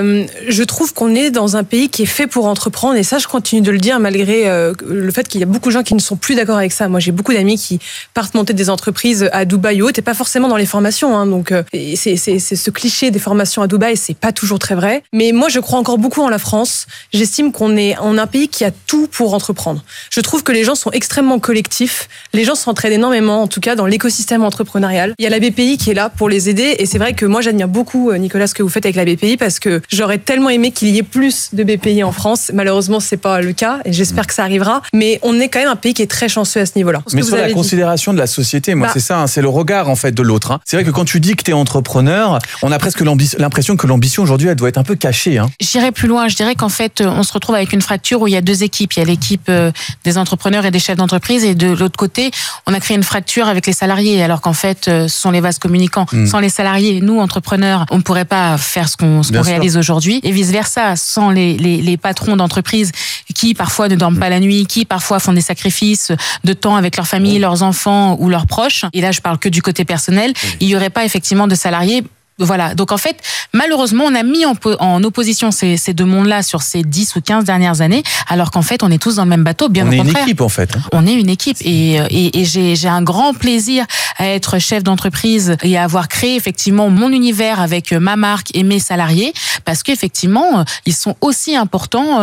Je trouve qu'on est dans un pays qui est fait pour entreprendre et ça, je continue de le dire malgré le fait qu'il y a beaucoup de gens qui ne sont plus d'accord avec ça. Moi, j'ai beaucoup d'amis qui partent monter des entreprises à Dubaï ou autre, et pas forcément dans les formations. Donc, c'est ce cliché des formations à Dubaï, c'est pas toujours très vrai. Mais moi, je crois encore beaucoup en la France. J'estime qu'on est un pays qui a tout pour entreprendre. Je trouve que les gens sont extrêmement collectifs. Les gens s'entraident énormément, en tout cas dans l'écosystème entrepreneurial. Il y a la BPI qui est là pour les aider, et c'est vrai que moi, j'admire beaucoup, Nicolas, ce que vous faites avec la BPI, parce que j'aurais tellement aimé qu'il y ait plus de BPI en France. Malheureusement, c'est pas le cas, et j'espère que ça arrivera. Mais on est quand même un pays qui est très chanceux à ce niveau-là. Mais sur la considération de la société, moi, c'est ça, c'est le regard en fait de l'autre. C'est vrai que quand tu dis que tu es entrepreneur, on a presque l'impression que l'ambition aujourd'hui, elle doit être un peu cachée. J'irais plus loin. Je dirais qu'en fait, on se retrouve avec une fracture où il y a deux équipes. Il y a l'équipe des entrepreneurs et des chefs d'entreprise, et de l'autre côté, on a créé une fracture avec les salariés, alors qu'en fait, ce sont les vases communicants. Sans les salariés, nous, entrepreneurs, on ne pourrait pas faire ce qu'on réalise aujourd'hui, et vice-versa. Sans les patrons d'entreprise qui parfois ne dorment pas la nuit, qui parfois font des sacrifices de temps avec leur famille, leurs enfants ou leurs proches, et là je parle que du côté personnel, il n'y aurait pas effectivement de salariés. Voilà. Donc en fait, malheureusement, on a mis en opposition ces deux mondes-là sur ces 10 ou 15 dernières années, alors qu'en fait, on est tous dans le même bateau, bien au contraire. On est une équipe, en fait. On est une équipe, et j'ai un grand plaisir à être chef d'entreprise et à avoir créé effectivement mon univers avec ma marque et mes salariés, parce qu'effectivement, ils sont aussi importants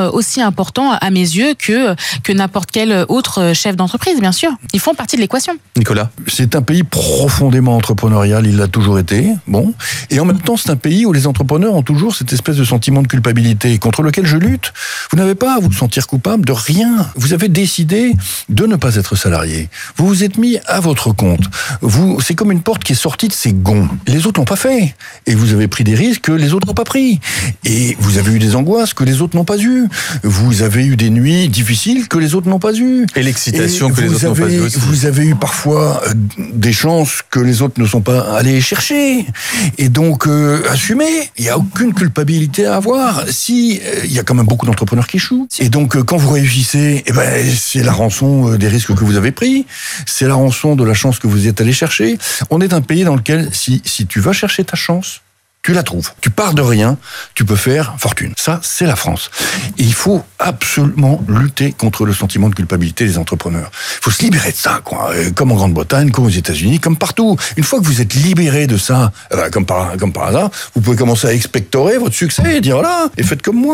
à mes yeux que n'importe quel autre chef d'entreprise, bien sûr. Ils font partie de l'équation. Nicolas. C'est un pays profondément entrepreneurial, il l'a toujours été. Bon. Et en même temps, c'est un pays où les entrepreneurs ont toujours cette espèce de sentiment de culpabilité contre lequel je lutte. Vous n'avez pas à vous sentir coupable de rien. Vous avez décidé de ne pas être salarié. Vous vous êtes mis à votre compte. C'est comme une porte qui est sortie de ses gonds. Les autres l'ont pas fait. Et vous avez pris des risques que les autres n'ont pas pris. Et vous avez eu des angoisses que les autres n'ont pas eues. Vous avez eu des nuits difficiles que les autres n'ont pas eues. Et l'excitation que les autres n'ont pas eues aussi. Vous avez eu parfois des chances que les autres ne sont pas allés chercher. Et donc, assumez. Il n'y a aucune culpabilité à avoir. Si, il y a quand même beaucoup d'entrepreneurs qui échouent. Et donc, quand vous réussissez, c'est la rançon des risques que vous avez pris. C'est la rançon de la chance que vous êtes allé chercher. On est un pays dans lequel, si tu vas chercher ta chance, tu la trouves. Tu pars de rien, tu peux faire fortune. Ça, c'est la France. Et il faut absolument lutter contre le sentiment de culpabilité des entrepreneurs. Il faut se libérer de ça, quoi. Comme en Grande-Bretagne, comme aux États-Unis, comme partout. Une fois que vous êtes libéré de ça, comme par hasard, vous pouvez commencer à expectorer votre succès et dire voilà, et faites comme moi.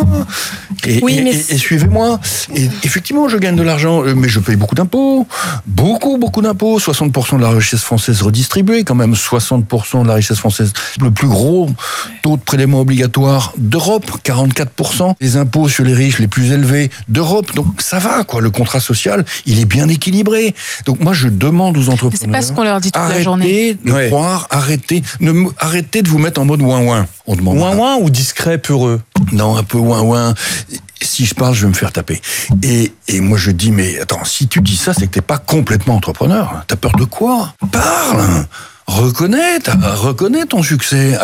Et suivez-moi. Et effectivement, je gagne de l'argent, mais je paye beaucoup d'impôts. Beaucoup d'impôts. 60% de la richesse française redistribuée, quand même. 60% de la richesse française. Le plus gros taux de prélèvement obligatoire d'Europe, 44%. Les impôts sur les riches les plus élevés d'Europe. Donc ça va, quoi. Le contrat social, il est bien équilibré. Donc moi, je demande aux entrepreneurs... C'est pas ce qu'on leur dit toute la journée. Arrêtez de croire, arrêtez de vous mettre en mode ouin-ouin. On demande ouin-ouin ou discret, peureux? Non, un peu ouin-ouin. Si je parle, je vais me faire taper. Et moi, je dis, mais attends, si tu dis ça, c'est que t'es pas complètement entrepreneur. T'as peur de quoi? Parle! Reconnais ton succès.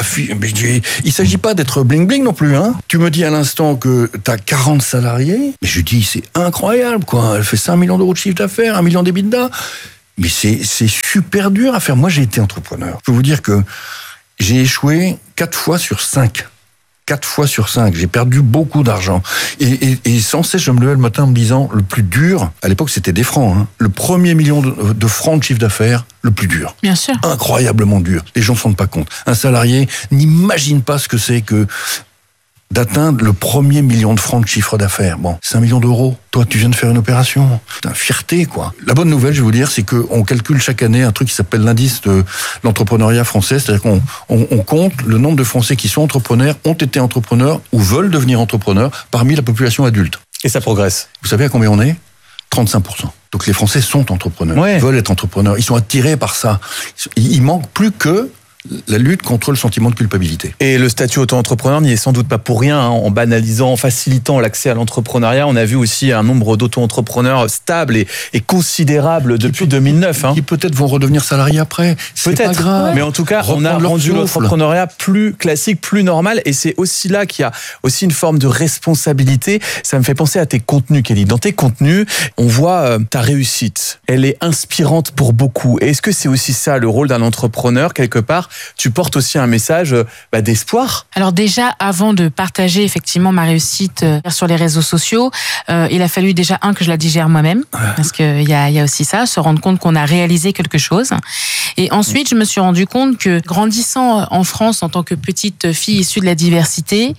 Il s'agit pas d'être bling-bling non plus, hein. Tu me dis à l'instant que t'as 40 salariés. Mais je dis, c'est incroyable, quoi. Elle fait 5 millions d'euros de chiffre d'affaires, 1 million d'EBITDA. Mais c'est super dur à faire. Moi, j'ai été entrepreneur. Je peux vous dire que j'ai échoué 4 fois sur 5. 4 fois sur 5, j'ai perdu beaucoup d'argent. Et sans cesse, je me levais le matin en me disant, le plus dur, à l'époque c'était des francs, hein, le premier million de francs de chiffre d'affaires, le plus dur. Bien sûr. Incroyablement dur. Les gens ne se rendent pas compte. Un salarié n'imagine pas ce que c'est que d'atteindre le premier million de francs de chiffre d'affaires. Bon, 5 millions d'euros. Toi, tu viens de faire une opération. C'est une fierté, quoi. La bonne nouvelle, je vais vous dire, c'est qu'on calcule chaque année un truc qui s'appelle l'indice de l'entrepreneuriat français. C'est-à-dire qu'on compte le nombre de Français qui sont entrepreneurs, ont été entrepreneurs ou veulent devenir entrepreneurs parmi la population adulte. Et ça progresse. Vous savez à combien on est ? 35%. Donc les Français sont entrepreneurs. Ils veulent être entrepreneurs. Ils sont attirés par ça. Il manque plus que la lutte contre le sentiment de culpabilité. Et le statut auto-entrepreneur n'y est sans doute pas pour rien, hein. En banalisant, en facilitant l'accès à l'entrepreneuriat, on a vu aussi un nombre d'auto-entrepreneurs stable et considérable depuis 2009. Hein. Qui peut-être vont redevenir salariés après. C'est pas grave. Mais en tout cas, on a rendu l'entrepreneuriat plus classique, plus normal. Et c'est aussi là qu'il y a aussi une forme de responsabilité. Ça me fait penser à tes contenus, Kelly. Dans tes contenus, on voit ta réussite. Elle est inspirante pour beaucoup. Et est-ce que c'est aussi ça, le rôle d'un entrepreneur, quelque part? Tu portes aussi un message d'espoir. Alors déjà, avant de partager effectivement ma réussite sur les réseaux sociaux, il a fallu déjà que je la digère moi-même, parce qu'il y a aussi ça, se rendre compte qu'on a réalisé quelque chose. Et ensuite, je me suis rendu compte que grandissant en France en tant que petite fille issue de la diversité,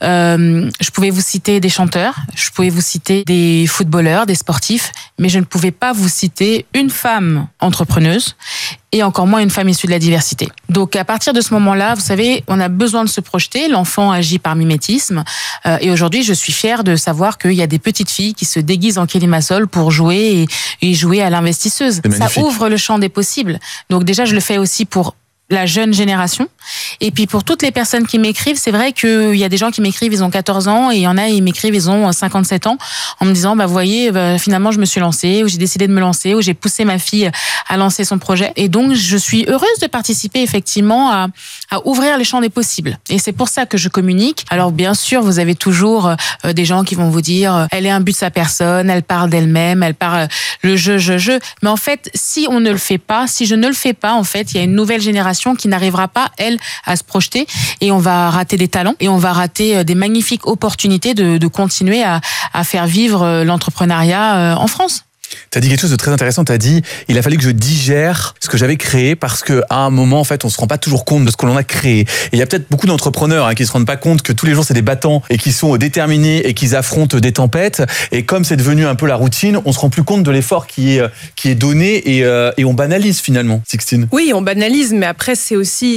je pouvais vous citer des chanteurs, je pouvais vous citer des footballeurs, des sportifs, mais je ne pouvais pas vous citer une femme entrepreneuse et encore moins une femme issue de la diversité. Donc à partir de ce moment-là, vous savez, on a besoin de se projeter, l'enfant agit par mimétisme, et aujourd'hui je suis fière de savoir qu'il y a des petites filles qui se déguisent en Kelly Massol pour jouer et jouer à l'investisseuse. Ça ouvre le champ des possibles. Donc déjà je le fais aussi pour la jeune génération. Et puis pour toutes les personnes qui m'écrivent, c'est vrai qu'il y a des gens qui m'écrivent, ils ont 14 ans, et il y en a, ils m'écrivent, ils ont 57 ans, en me disant, vous voyez, finalement je me suis lancée, ou j'ai décidé de me lancer, ou j'ai poussé ma fille à lancer son projet. Et donc je suis heureuse de participer effectivement à ouvrir les champs des possibles. Et c'est pour ça que je communique. Alors bien sûr, vous avez toujours des gens qui vont vous dire, elle est un but de sa personne, elle parle d'elle-même, elle parle le je. Mais en fait, si on ne le fait pas, si je ne le fais pas, en fait, il y a une nouvelle génération qui n'arrivera pas, elle, à se projeter, et on va rater des talents, et on va rater des magnifiques opportunités de continuer à faire vivre l'entrepreneuriat en France. Tu as dit quelque chose de très intéressant, tu as dit il a fallu que je digère ce que j'avais créé parce qu'à un moment, en fait, on se rend pas toujours compte de ce que l'on a créé. Et il y a peut-être beaucoup d'entrepreneurs qui se rendent pas compte que tous les jours, c'est des battants et qui sont déterminés et qui affrontent des tempêtes. Et comme c'est devenu un peu la routine, on se rend plus compte de l'effort qui est donné et on banalise finalement, Sixtine. Oui, on banalise, mais après, c'est aussi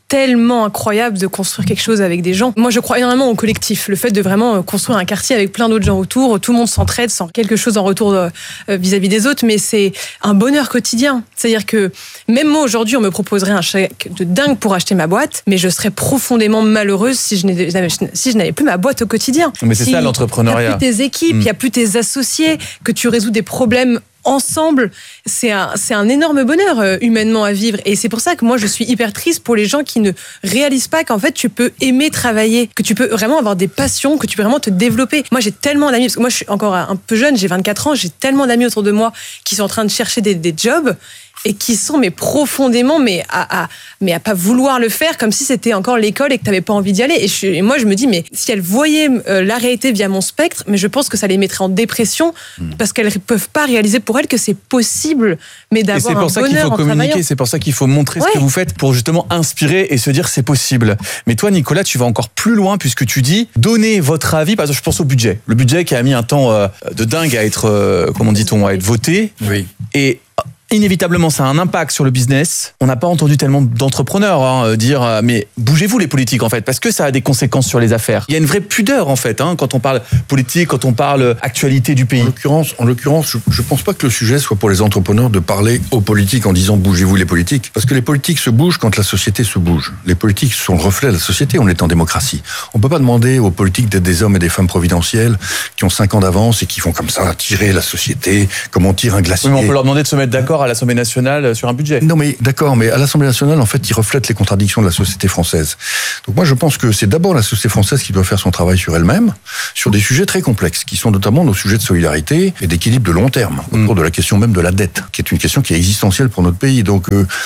tellement incroyable de construire quelque chose avec des gens. Moi, je crois énormément au collectif. Le fait de vraiment construire un quartier avec plein d'autres gens autour, tout le monde s'entraide sans quelque chose en retour vis-à-vis des autres, mais c'est un bonheur quotidien. C'est-à-dire que même moi, aujourd'hui, on me proposerait un chèque de dingue pour acheter ma boîte, mais je serais profondément malheureuse si je n'avais plus ma boîte au quotidien. Mais c'est ça l'entrepreneuriat. Il n'y a plus tes équipes, il n'y a plus tes associés, que tu résous des problèmes ensemble, c'est un énorme bonheur humainement à vivre. Et c'est pour ça que moi, je suis hyper triste pour les gens qui ne réalisent pas qu'en fait, tu peux aimer travailler, que tu peux vraiment avoir des passions, que tu peux vraiment te développer. Moi, j'ai tellement d'amis, parce que moi, je suis encore un peu jeune, j'ai 24 ans, j'ai tellement d'amis autour de moi qui sont en train de chercher des jobs et qui sont profondément à pas vouloir le faire, comme si c'était encore l'école et que t'avais pas envie d'y aller. Et moi je me dis, mais si elles voyaient la réalité via mon spectre, mais je pense que ça les mettrait en dépression parce qu'elles peuvent pas réaliser pour elles que c'est possible, mais d'avoir un bonheur en travaillant. C'est pour ça qu'il faut communiquer, c'est pour ça qu'il faut montrer ce que vous faites pour justement inspirer et se dire c'est possible. Mais toi Nicolas, tu vas encore plus loin puisque tu dis donnez votre avis. Par exemple, je pense au budget. Le budget qui a mis un temps de dingue à être, comment dit-on, à être voté. Oui. Et inévitablement, ça a un impact sur le business. On n'a pas entendu tellement d'entrepreneurs dire mais bougez-vous les politiques en fait, parce que ça a des conséquences sur les affaires. Il y a une vraie pudeur en fait quand on parle politique, quand on parle actualité du pays. En l'occurrence, je pense pas que le sujet soit pour les entrepreneurs de parler aux politiques en disant bougez-vous les politiques, parce que les politiques se bougent quand la société se bouge. Les politiques sont le reflet de la société. On est en démocratie. On peut pas demander aux politiques d'être des hommes et des femmes providentiels qui ont 5 ans d'avance et qui font comme ça tirer la société comme on tire un glacier. Oui, mais on peut leur demander de se mettre d'accord à l'Assemblée nationale sur un budget. Non mais d'accord, mais à l'Assemblée nationale, en fait, ils reflètent les contradictions de la société française. Donc moi, je pense que c'est d'abord la société française qui doit faire son travail sur elle-même, sur des sujets très complexes, qui sont notamment nos sujets de solidarité et d'équilibre de long terme, autour de la question même de la dette, qui est une question qui est existentielle pour notre pays. Donc,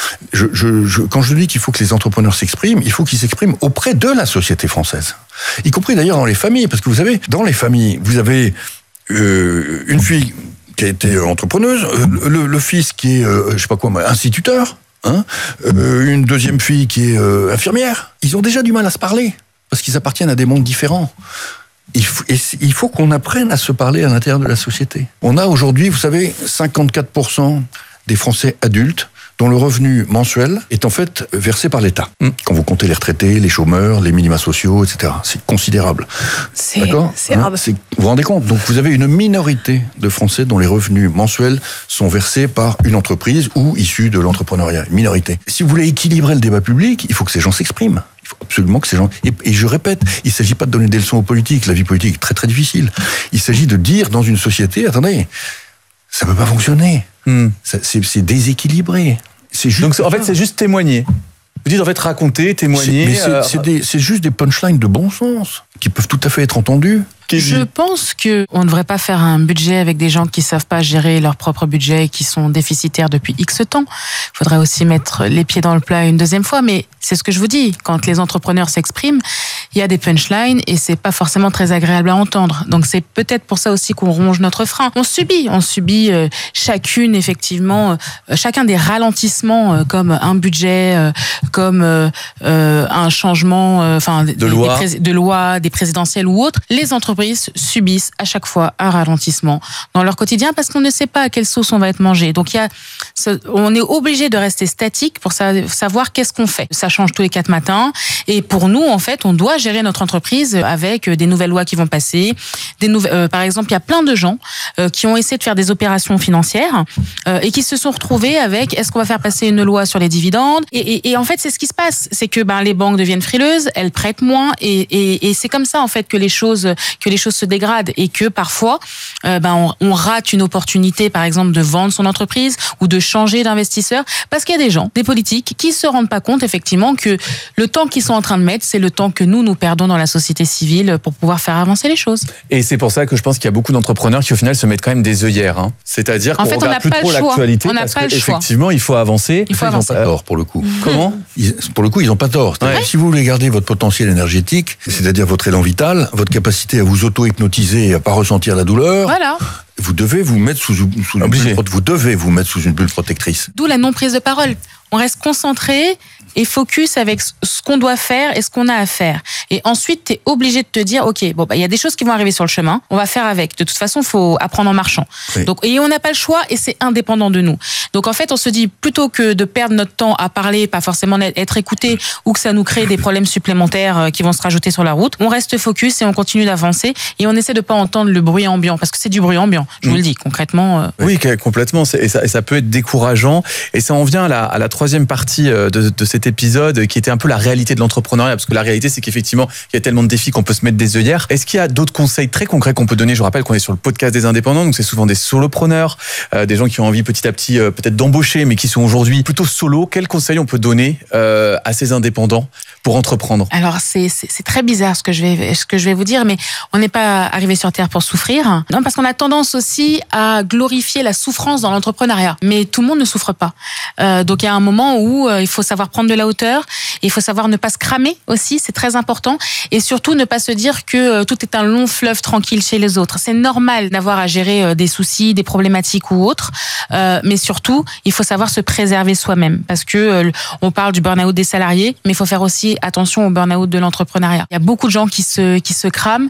quand je dis qu'il faut que les entrepreneurs s'expriment, il faut qu'ils s'expriment auprès de la société française, y compris d'ailleurs dans les familles, parce que vous savez, dans les familles, vous avez une fille qui a été entrepreneuse, le fils qui est, je sais pas quoi, instituteur, une deuxième fille qui est infirmière. Ils ont déjà du mal à se parler, parce qu'ils appartiennent à des mondes différents. Il faut qu'on apprenne à se parler à l'intérieur de la société. On a aujourd'hui, vous savez, 54% des Français adultes dont le revenu mensuel est en fait versé par l'État. Quand vous comptez les retraités, les chômeurs, les minima sociaux, etc. C'est considérable. D'accord ? Vous vous rendez compte ? Donc vous avez une minorité de Français dont les revenus mensuels sont versés par une entreprise ou issus de l'entrepreneuriat. Une minorité. Si vous voulez équilibrer le débat public, il faut que ces gens s'expriment. Il faut absolument que ces gens... Et je répète, il ne s'agit pas de donner des leçons aux politiques. La vie politique est très très difficile. Il s'agit de dire dans une société, attendez, ça ne peut pas fonctionner. C'est déséquilibré. Donc en fait, c'est juste témoigner. Vous dites en fait raconter, témoigner. C'est juste des punchlines de bon sens qui peuvent tout à fait être entendus. Je pense qu'on ne devrait pas faire un budget avec des gens qui ne savent pas gérer leur propre budget et qui sont déficitaires depuis X temps. Il faudrait aussi mettre les pieds dans le plat une deuxième fois, mais c'est ce que je vous dis. Quand les entrepreneurs s'expriment, il y a des punchlines et c'est pas forcément très agréable à entendre. Donc c'est peut-être pour ça aussi qu'on ronge notre frein. On subit chacune effectivement, chacun des ralentissements comme un budget, comme un changement, de loi, des présidentielles ou autres. Les entreprises subissent à chaque fois un ralentissement dans leur quotidien parce qu'on ne sait pas à quelle sauce on va être mangé. Donc on est obligé de rester statique pour savoir qu'est-ce qu'on fait. Ça change tous les 4 matins et pour nous en fait on doit gérer notre entreprise avec des nouvelles lois qui vont passer. Par exemple, il y a plein de gens qui ont essayé de faire des opérations financières et qui se sont retrouvés avec est-ce qu'on va faire passer une loi sur les dividendes et en fait c'est ce qui se passe, c'est que les banques deviennent frileuses, elles prêtent moins et c'est comme ça en fait que les choses se dégradent et que parfois on rate une opportunité par exemple de vendre son entreprise ou de changer d'investisseur parce qu'il y a des gens, des politiques qui se rendent pas compte effectivement que le temps qu'ils sont en train de mettre, c'est le temps que nous perdons dans la société civile pour pouvoir faire avancer les choses. Et c'est pour ça que je pense qu'il y a beaucoup d'entrepreneurs qui au final se mettent quand même des œillères. C'est-à-dire qu'on regarde plus trop l'actualité parce qu'effectivement il faut avancer. Ils n'ont pas tort pour le coup. Comment ? Pour le coup, ils n'ont pas tort. Si vous voulez garder votre potentiel énergétique, c'est-à-dire votre élan vital, votre capacité à vous auto-hypnotiser et à pas ressentir la douleur, vous devez vous mettre sous une bulle protectrice. D'où la non-prise de parole. on reste concentré et focus avec ce qu'on doit faire et ce qu'on a à faire. Et ensuite, t'es obligé de te dire, ok, bon, bah, il y a des choses qui vont arriver sur le chemin, on va faire avec. De toute façon, faut apprendre en marchant. Oui. Donc, et on n'a pas le choix et c'est indépendant de nous. Donc, en fait, on se dit, plutôt que de perdre notre temps à parler, pas forcément être écouté ou que ça nous crée des problèmes supplémentaires qui vont se rajouter sur la route, on reste focus et on continue d'avancer et on essaie de pas entendre le bruit ambiant parce que c'est du bruit ambiant. Je vous le dis, concrètement. Oui, complètement. Et ça peut être décourageant. Et ça en vient à la troisième partie de cet épisode qui était un peu la réalité de l'entrepreneuriat, parce que la réalité c'est qu'effectivement il y a tellement de défis qu'on peut se mettre des œillères. Est-ce qu'il y a d'autres conseils très concrets qu'on peut donner? Je rappelle qu'on est sur le podcast des indépendants, donc c'est souvent des solopreneurs, des gens qui ont envie petit à petit peut-être d'embaucher mais qui sont aujourd'hui plutôt solo. Quels conseils on peut donner à ces indépendants pour entreprendre? Alors c'est très bizarre ce que je vais vous dire, mais on n'est pas arrivé sur Terre pour souffrir. Non, parce qu'on a tendance aussi à glorifier la souffrance dans l'entrepreneuriat, mais tout le monde ne souffre pas. Donc il y a un moment où il faut savoir prendre de la hauteur, il faut savoir ne pas se cramer aussi, c'est très important, et surtout ne pas se dire que tout est un long fleuve tranquille chez les autres. C'est normal d'avoir à gérer des soucis, des problématiques ou autres, mais surtout il faut savoir se préserver soi-même, parce que on parle du burn-out des salariés, mais il faut faire aussi attention au burn-out de l'entrepreneuriat. Il y a beaucoup de gens qui se crament,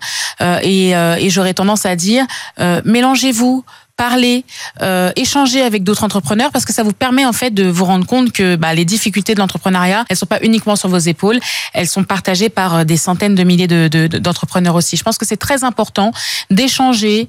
et j'aurais tendance à dire mélangez-vous, parler, échanger avec d'autres entrepreneurs, parce que ça vous permet en fait de vous rendre compte que les difficultés de l'entrepreneuriat, elles sont pas uniquement sur vos épaules, elles sont partagées par des centaines de milliers d'entrepreneurs aussi. Je pense que c'est très important d'échanger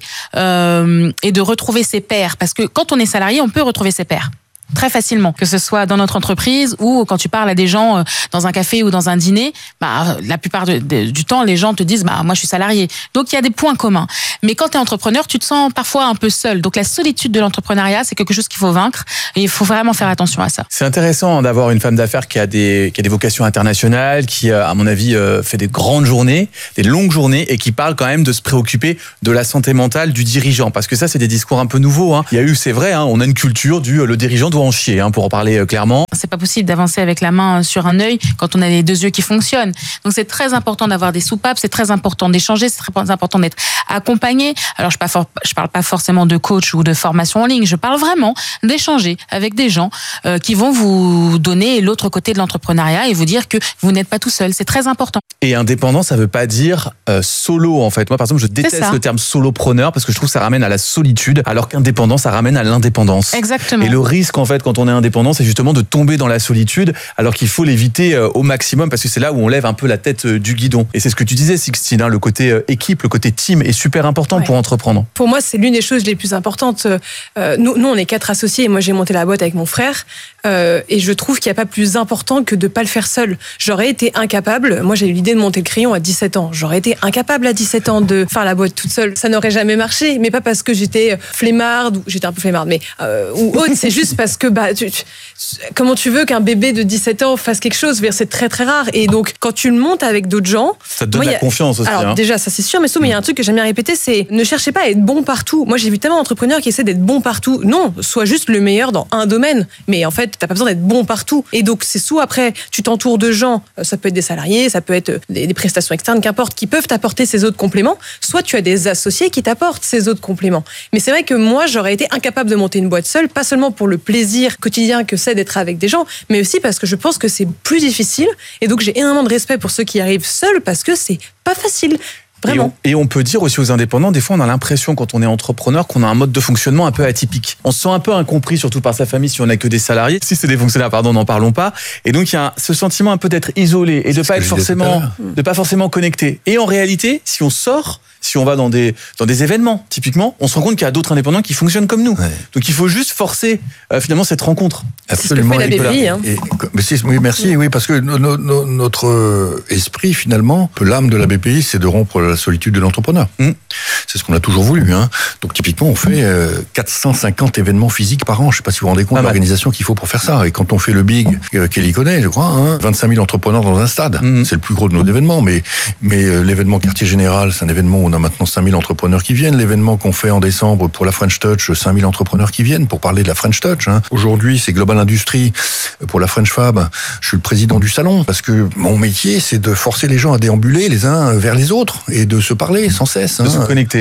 et de retrouver ses pairs, parce que quand on est salarié, on peut retrouver ses pairs très facilement, que ce soit dans notre entreprise ou quand tu parles à des gens dans un café ou dans un dîner, la plupart du temps les gens te disent moi je suis salarié. Donc il y a des points communs. Mais quand tu es entrepreneur, tu te sens parfois un peu seul. Donc la solitude de l'entrepreneuriat, c'est quelque chose qu'il faut vaincre et il faut vraiment faire attention à ça. C'est intéressant d'avoir une femme d'affaires qui a des vocations internationales, qui à mon avis fait des grandes journées, des longues journées, et qui parle quand même de se préoccuper de la santé mentale du dirigeant, parce que ça c'est des discours un peu nouveaux. Il y a eu, c'est vrai, on a une culture le dirigeant doit en chier, pour en parler clairement. C'est pas possible d'avancer avec la main sur un œil quand on a les deux yeux qui fonctionnent. Donc c'est très important d'avoir des soupapes, c'est très important d'échanger, c'est très important d'être accompagné. Alors je parle pas forcément de coach ou de formation en ligne, je parle vraiment d'échanger avec des gens qui vont vous donner l'autre côté de l'entrepreneuriat et vous dire que vous n'êtes pas tout seul. C'est très important. Et indépendant, ça veut pas dire solo en fait. Moi par exemple, je déteste le terme solopreneur parce que je trouve que ça ramène à la solitude, alors qu'indépendant, ça ramène à l'indépendance. Exactement. Et le risque en fait quand on est indépendant, c'est justement de tomber dans la solitude, alors qu'il faut l'éviter au maximum, parce que c'est là où on lève un peu la tête du guidon. Et c'est ce que tu disais, Sixtine, le côté équipe, le côté team est super important pour entreprendre. Pour moi, c'est l'une des choses les plus importantes. Nous, on est 4 associés, et moi j'ai monté la boîte avec mon frère, et je trouve qu'il n'y a pas plus important que de ne pas le faire seul. J'aurais été incapable, moi j'ai eu l'idée de monter le crayon à 17 ans, j'aurais été incapable à 17 ans de faire la boîte toute seule. Ça n'aurait jamais marché, mais pas parce que j'étais flemmarde, ou j'étais un peu flemmarde, mais ou autre, c'est juste parce que comment tu veux qu'un bébé de 17 ans fasse quelque chose? C'est très très rare. Et donc quand tu le montes avec d'autres gens, ça te donne la confiance aussi. Alors déjà ça c'est sûr, mais il y a un truc que j'aime bien répéter, c'est ne cherchez pas à être bon partout. Moi j'ai vu tellement d'entrepreneurs qui essaient d'être bons partout. Non, sois juste le meilleur dans un domaine, mais en fait t'as pas besoin d'être bon partout. Et donc c'est soit après tu t'entoures de gens, ça peut être des salariés, ça peut être des prestations externes, qu'importe, qui peuvent t'apporter ces autres compléments, soit tu as des associés qui t'apportent ces autres compléments. Mais c'est vrai que moi j'aurais été incapable de monter une boîte seule, pas seulement pour le plaisir quotidien que c'est d'être avec des gens, mais aussi parce que je pense que c'est plus difficile, et donc j'ai énormément de respect pour ceux qui arrivent seuls, parce que c'est pas facile. Vraiment. Et on peut dire aussi aux indépendants, des fois on a l'impression quand on est entrepreneur qu'on a un mode de fonctionnement un peu atypique. On se sent un peu incompris, surtout par sa famille si on n'a que des salariés. Si c'est des fonctionnaires, n'en parlons pas. Et donc il y a ce sentiment un peu d'être isolé et de pas forcément connecté. Et en réalité, si on sort, si on va dans des événements, typiquement, on se rend compte qu'il y a d'autres indépendants qui fonctionnent comme nous. Ouais. Donc il faut juste forcer finalement cette rencontre. Absolument. C'est ce que fait la BPI. Oui, merci. Oui, parce que notre esprit finalement, l'âme de la BPI, c'est de rompre la solitude de l'entrepreneur. C'est ce qu'on a toujours voulu. Donc typiquement, on fait 450 événements physiques par an. Je ne sais pas si vous vous rendez compte de l'organisation qu'il faut pour faire ça. Et quand on fait le Big, Kelly connaît, je crois, 25 000 entrepreneurs dans un stade. C'est le plus gros de nos événements. Mais l'événement Quartier Général, c'est un événement où on a maintenant 5 000 entrepreneurs qui viennent. L'événement qu'on fait en décembre pour la French Touch, 5 000 entrepreneurs qui viennent pour parler de la French Touch. Aujourd'hui, c'est Global Industries pour la French Fab. Je suis le président du salon parce que mon métier, c'est de forcer les gens à déambuler les uns vers les autres et de se parler sans cesse. De se connecter.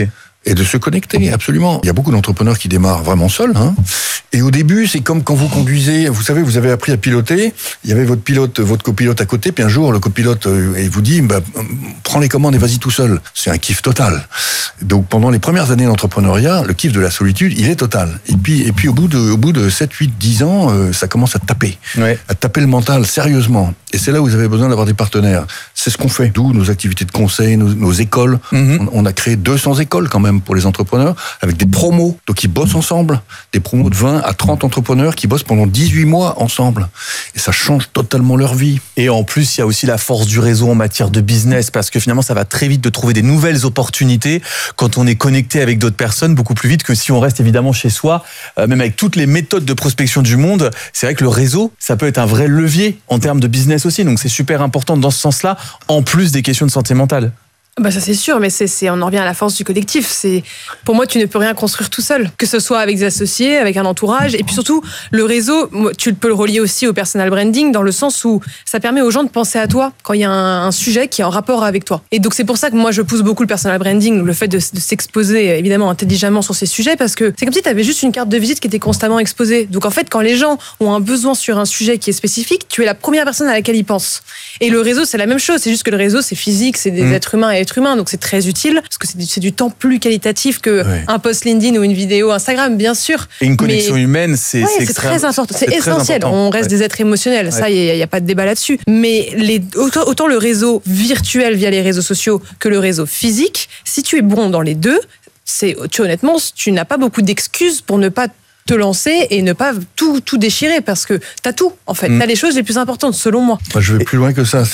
et de se connecter, absolument. Il y a beaucoup d'entrepreneurs qui démarrent vraiment seuls. Et au début, c'est comme quand vous conduisez, vous savez, vous avez appris à piloter, il y avait votre copilote à côté, puis un jour, le copilote il vous dit, prends les commandes et vas-y tout seul. C'est un kiff total. Donc pendant les premières années d'entrepreneuriat, le kiff de la solitude, il est total. Et puis au bout de 7, 8, 10 ans, ça commence à taper. Ouais. À taper le mental, sérieusement. Et c'est là où vous avez besoin d'avoir des partenaires. C'est ce qu'on fait. D'où nos activités de conseil, nos écoles. On a créé 200 écoles quand même pour les entrepreneurs, avec des promos. Donc ils bossent ensemble. Des promos de 20 à 30 entrepreneurs qui bossent pendant 18 mois ensemble. Et ça change totalement leur vie. Et en plus, il y a aussi la force du réseau en matière de business, parce que finalement, ça va très vite de trouver des nouvelles opportunités quand on est connecté avec d'autres personnes, beaucoup plus vite que si on reste évidemment chez soi. Même avec toutes les méthodes de prospection du monde, c'est vrai que le réseau, ça peut être un vrai levier en termes de business aussi. Donc c'est super important dans ce sens-là, en plus des questions de santé mentale. Ça c'est sûr, mais on en revient à la force du collectif. Pour moi, tu ne peux rien construire tout seul, que ce soit avec des associés, avec un entourage, et puis surtout le réseau. Tu peux le relier aussi au personal branding dans le sens où ça permet aux gens de penser à toi quand il y a un sujet qui est en rapport avec toi. Et donc c'est pour ça que moi je pousse beaucoup le personal branding, le fait de s'exposer évidemment intelligemment sur ces sujets, parce que c'est comme si tu avais juste une carte de visite qui était constamment exposée. Donc en fait, quand les gens ont un besoin sur un sujet qui est spécifique, tu es la première personne à laquelle ils pensent. Et le réseau, c'est la même chose. C'est juste que le réseau, c'est physique, c'est des êtres humains et êtres humains, donc c'est très utile parce que c'est du temps plus qualitatif que un post LinkedIn ou une vidéo Instagram, bien sûr. Et une connexion humaine, c'est très important, c'est essentiel. On reste des êtres émotionnels, ça, il y a pas de débat là-dessus. Mais autant le réseau virtuel via les réseaux sociaux que le réseau physique, si tu es bon dans les deux, honnêtement, tu n'as pas beaucoup d'excuses pour ne pas te lancer et ne pas tout déchirer, parce que t'as tout, en fait. T'as les choses les plus importantes, selon moi. Je vais plus loin que ça.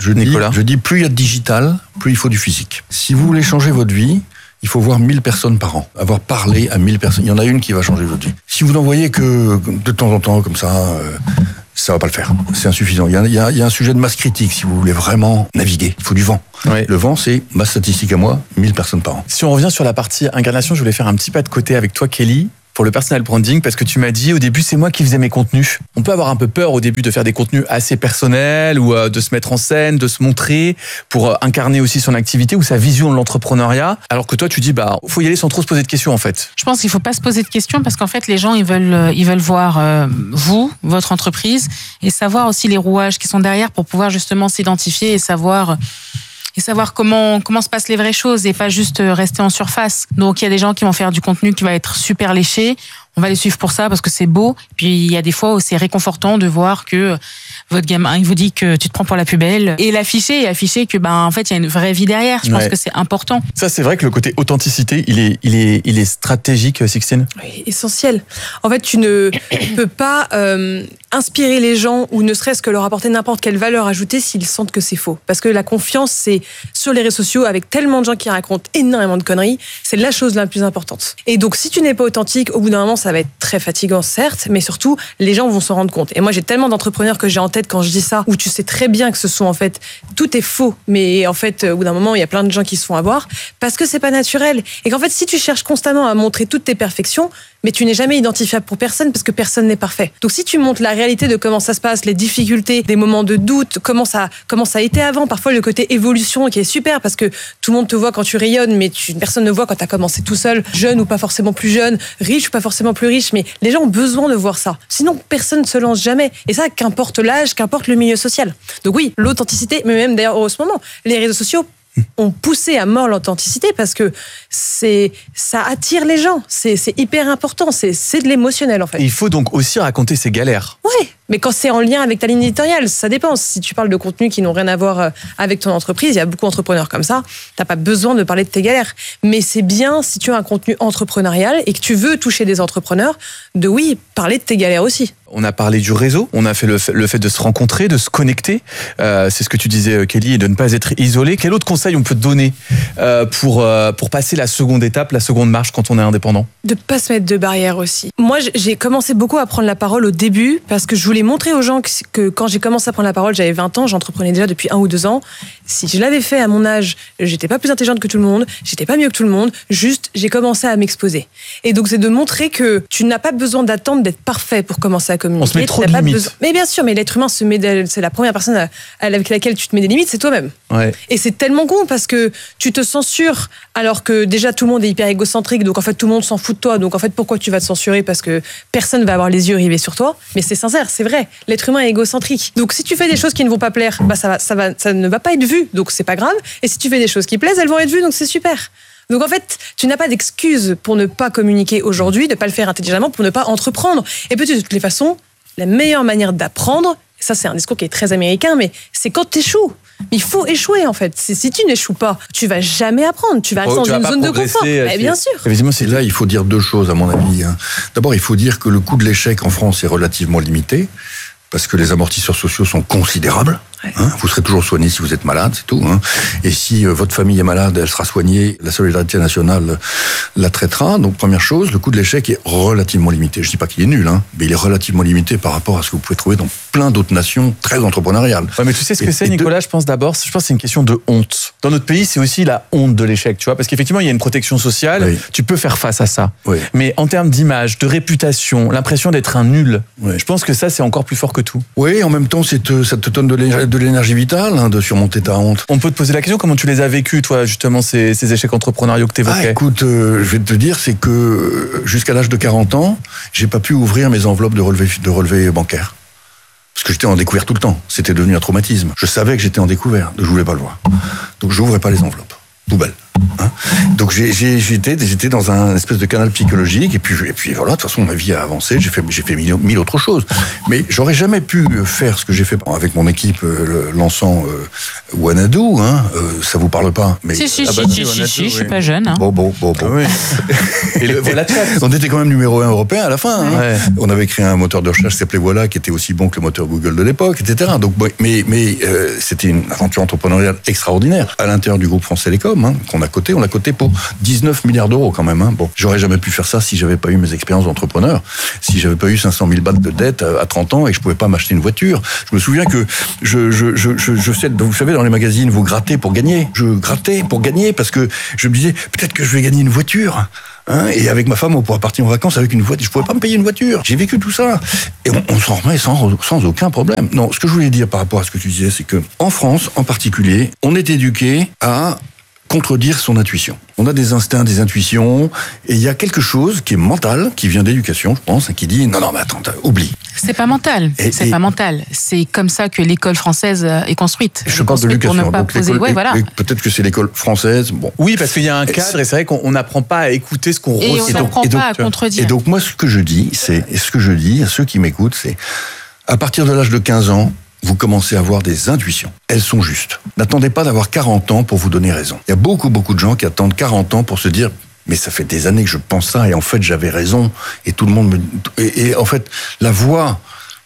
Je dis, plus il y a de digital, plus il faut du physique. Si vous voulez changer votre vie, il faut voir 1000 personnes par an. Avoir parlé à 1000 personnes. Il y en a une qui va changer votre vie. Si vous n'en voyez que de temps en temps, comme ça va pas le faire. C'est insuffisant. Il y a un sujet de masse critique, si vous voulez vraiment naviguer. Il faut du vent. Ouais. Le vent, c'est ma statistique à moi, 1000 personnes par an. Si on revient sur la partie incarnation, je voulais faire un petit pas de côté avec toi, Kelly, pour le personal branding, parce que tu m'as dit au début, c'est moi qui faisais mes contenus. On peut avoir un peu peur au début de faire des contenus assez personnels ou de se mettre en scène, de se montrer pour incarner aussi son activité ou sa vision de l'entrepreneuriat. Alors que toi, tu dis, faut y aller sans trop se poser de questions, en fait. Je pense qu'il faut pas se poser de questions parce qu'en fait, les gens, ils veulent voir vous, votre entreprise, et savoir aussi les rouages qui sont derrière pour pouvoir justement s'identifier et savoir comment se passent les vraies choses et pas juste rester en surface. Donc, il y a des gens qui vont faire du contenu qui va être super léché. On va les suivre pour ça parce que c'est beau. Puis, il y a des fois où c'est réconfortant de voir que votre gamin, il vous dit que tu te prends pour la plus belle et l'afficher et afficher que, en fait, il y a une vraie vie derrière. Je pense que c'est important. Ça, c'est vrai que le côté authenticité, il est stratégique, Sixtine. Oui, essentiel. En fait, tu ne peux pas inspirer les gens ou ne serait-ce que leur apporter n'importe quelle valeur ajoutée s'ils sentent que c'est faux. Parce que la confiance, c'est sur les réseaux sociaux avec tellement de gens qui racontent énormément de conneries, c'est la chose la plus importante. Et donc, si tu n'es pas authentique, au bout d'un moment, ça va être très fatigant, certes, mais surtout, les gens vont s'en rendre compte. Et moi, j'ai tellement d'entrepreneurs que j'ai en tête quand je dis ça, où tu sais très bien que ce sont en fait, tout est faux, mais en fait, au bout d'un moment, il y a plein de gens qui se font avoir parce que c'est pas naturel. Et qu'en fait, si tu cherches constamment à montrer toutes tes perfections, mais tu n'es jamais identifiable pour personne parce que personne n'est parfait. Donc si tu montres la réalité de comment ça se passe, les difficultés, des moments de doute, comment ça a été avant, parfois le côté évolution qui est super parce que tout le monde te voit quand tu rayonnes, mais personne ne voit quand tu as commencé tout seul, jeune ou pas forcément plus jeune, riche ou pas forcément plus riche, mais les gens ont besoin de voir ça. Sinon, personne ne se lance jamais. Et ça, qu'importe l'âge, qu'importe le milieu social. Donc oui, l'authenticité, mais même d'ailleurs en ce moment, les réseaux sociaux ont poussé à mort l'authenticité parce que ça attire les gens. C'est hyper important. C'est de l'émotionnel, en fait. Et il faut donc aussi raconter ses galères. Oui, mais quand c'est en lien avec ta ligne éditoriale, ça dépend. Si tu parles de contenus qui n'ont rien à voir avec ton entreprise, il y a beaucoup d'entrepreneurs comme ça, t'as pas besoin de parler de tes galères. Mais c'est bien, si tu as un contenu entrepreneurial et que tu veux toucher des entrepreneurs, parler de tes galères aussi. On a parlé du réseau, on a fait le fait de se rencontrer, de se connecter. C'est ce que tu disais, Kelly, et de ne pas être isolé. Quel autre conseil on peut te donner pour passer la seconde étape, la seconde marche quand on est indépendant ? De pas se mettre de barrières aussi. Moi, j'ai commencé beaucoup à prendre la parole au début parce que je voulais voulais montrer aux gens que quand j'ai commencé à prendre la parole, j'avais 20 ans, j'entreprenais déjà depuis 1 ou 2 ans. Si je l'avais fait à mon âge, j'étais pas plus intelligente que tout le monde, j'étais pas mieux que tout le monde, juste j'ai commencé à m'exposer. Et donc c'est de montrer que tu n'as pas besoin d'attendre d'être parfait pour commencer à communiquer. On se met trop de limites. Mais bien sûr, mais l'être humain c'est la première personne avec laquelle tu te mets des limites, c'est toi-même. Ouais. Et c'est tellement con parce que tu te censures alors que déjà tout le monde est hyper égocentrique, donc en fait tout le monde s'en fout de toi, donc en fait pourquoi tu vas te censurer parce que personne va avoir les yeux rivés sur toi. Mais c'est sincère, c'est vrai, l'être humain est égocentrique. Donc si tu fais des choses qui ne vont pas plaire, bah ça ne va pas être vu, donc c'est pas grave. Et si tu fais des choses qui plaisent, elles vont être vues, donc c'est super. Donc en fait, tu n'as pas d'excuse pour ne pas communiquer aujourd'hui, de ne pas le faire intelligemment, pour ne pas entreprendre. Et peut-être de toutes les façons, la meilleure manière d'apprendre, ça c'est un discours qui est très américain, mais c'est quand tu échoues. Il faut échouer en fait. Si tu n'échoues pas, tu vas jamais apprendre. Tu vas rester dans une zone de confort. Mais bien sûr. Effectivement, c'est là, il faut dire 2 choses à mon avis. D'abord, il faut dire que le coût de l'échec en France est relativement limité parce que les amortisseurs sociaux sont considérables. Vous serez toujours soigné si vous êtes malade, c'est tout. Et si votre famille est malade, elle sera soignée, la solidarité nationale la traitera. Donc première chose, le coût de l'échec est relativement limité. Je dis pas qu'il est nul, mais il est relativement limité par rapport à ce que vous pouvez trouver dans plein d'autres nations très entrepreneuriales. Ouais, mais tu sais ce que c'est, Nicolas, je pense que c'est une question de honte. Dans notre pays, c'est aussi la honte de l'échec, tu vois, parce qu'effectivement, il y a une protection sociale, oui. Tu peux faire face à ça. Oui. Mais en termes d'image, de réputation, l'impression d'être un nul, je pense que ça, c'est encore plus fort que tout. Oui, en même temps, ça te donne de l'énergie vitale de surmonter ta honte. On peut te poser la question, comment tu les as vécus, toi, justement, ces échecs entrepreneuriaux que tu évoquais? Écoute, je vais te dire, c'est que jusqu'à l'âge de 40 ans, j'ai pas pu ouvrir mes enveloppes de relevés bancaires. Parce que j'étais en découvert tout le temps. C'était devenu un traumatisme. Je savais que j'étais en découvert, je voulais pas le voir. Donc j'ouvrais pas les enveloppes. Poubelle. Donc j'étais dans un espèce de canal psychologique et puis voilà, de toute façon ma vie a avancé, j'ai fait mille autres choses, mais j'aurais jamais pu faire ce que j'ai fait avec mon équipe lançant Wanadu, ça vous parle pas? Mais si, je suis pas jeune. Bon. Ah oui. Et voilà, on était quand même numéro 1 européen à la fin. Ouais. On avait créé un moteur de recherche qui s'appelait Voilà, qui était aussi bon que le moteur Google de l'époque, etc. Donc, mais c'était une aventure entrepreneuriale extraordinaire à l'intérieur du groupe France Télécom, qu'on a coté. On l'a coté pour 19 milliards d'euros quand même. Bon, j'aurais jamais pu faire ça si j'avais pas eu mes expériences d'entrepreneur, si j'avais pas eu 500 000 bahts de dette à 30 ans et que je pouvais pas m'acheter une voiture. Je me souviens que je sais, vous savez, dans les magazines, vous grattez pour gagner. Je grattais pour gagner parce que je me disais, peut-être que je vais gagner une voiture. Et avec ma femme, on pourra partir en vacances avec une voiture. Je pouvais pas me payer une voiture. J'ai vécu tout ça. Et on s'en remet sans aucun problème. Non, ce que je voulais dire par rapport à ce que tu disais, c'est que en France, en particulier, on est éduqué à contredire son intuition. On a des instincts, des intuitions, et il y a quelque chose qui est mental, qui vient d'éducation, je pense, qui dit non, mais attends, oublie. C'est pas mental. Pas mental. C'est comme ça que l'école française est construite. Je parle de l'éducation. Voilà. Peut-être que c'est l'école française. Bon. Oui, parce qu'il y a un cadre, et c'est vrai qu'on n'apprend pas à écouter ce qu'on ressent. Et on n'apprend pas à contredire. Et donc moi, ce que je dis à ceux qui m'écoutent, c'est à partir de l'âge de 15 ans, vous commencez à avoir des intuitions. Elles sont justes. N'attendez pas d'avoir 40 ans pour vous donner raison. Il y a beaucoup de gens qui attendent 40 ans pour se dire mais ça fait des années que je pense ça et en fait j'avais raison et tout le monde me... Et en fait la voix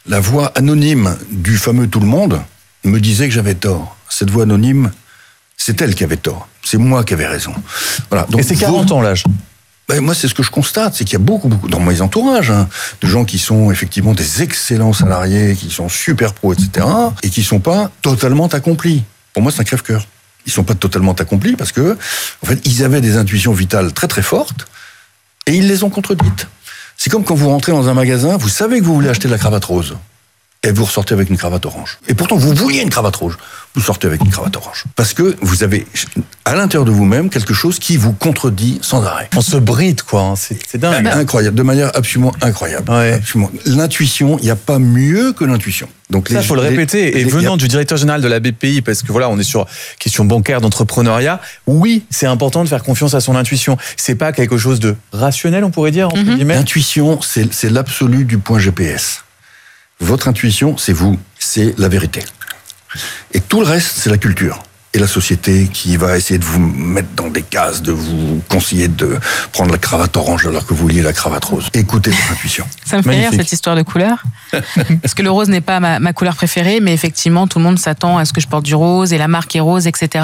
anonyme du fameux tout le monde me disait que j'avais tort. Cette voix anonyme, c'est elle qui avait tort. C'est moi qui avais raison. Voilà. Donc, et c'est 40 ans l'âge. Moi, c'est ce que je constate, c'est qu'il y a beaucoup, dans mes entourages, de gens qui sont effectivement des excellents salariés, qui sont super pros, etc., et qui sont pas totalement accomplis. Pour moi, c'est un crève-cœur. Ils sont pas totalement accomplis parce que, en fait, ils avaient des intuitions vitales très très fortes, et ils les ont contredites. C'est comme quand vous rentrez dans un magasin, vous savez que vous voulez acheter de la cravate rose. Et vous ressortez avec une cravate orange. Et pourtant, vous vouliez une cravate rouge. Vous sortez avec une cravate orange. Parce que vous avez, à l'intérieur de vous-même, quelque chose qui vous contredit sans arrêt. On se bride, quoi. C'est dingue. Incroyable. De manière absolument incroyable. Ouais. Absolument. L'intuition, il n'y a pas mieux que l'intuition. Donc ça, faut le répéter. Et venant du directeur général de la BPI, parce que voilà, on est sur question bancaire, d'entrepreneuriat. Oui, c'est important de faire confiance à son intuition. C'est pas quelque chose de rationnel, on pourrait dire, entre guillemets. L'intuition, c'est l'absolu du point GPS. Votre intuition, c'est vous, c'est la vérité. Et tout le reste, c'est la culture. et la société qui va essayer de vous mettre dans des cases, de vous conseiller de prendre la cravate orange alors que vous vouliez la cravate rose. Écoutez votre intuition. Ça me fait rire cette histoire de couleur. Parce que le rose n'est pas ma couleur préférée, mais effectivement, tout le monde s'attend à ce que je porte du rose et la marque est rose, etc.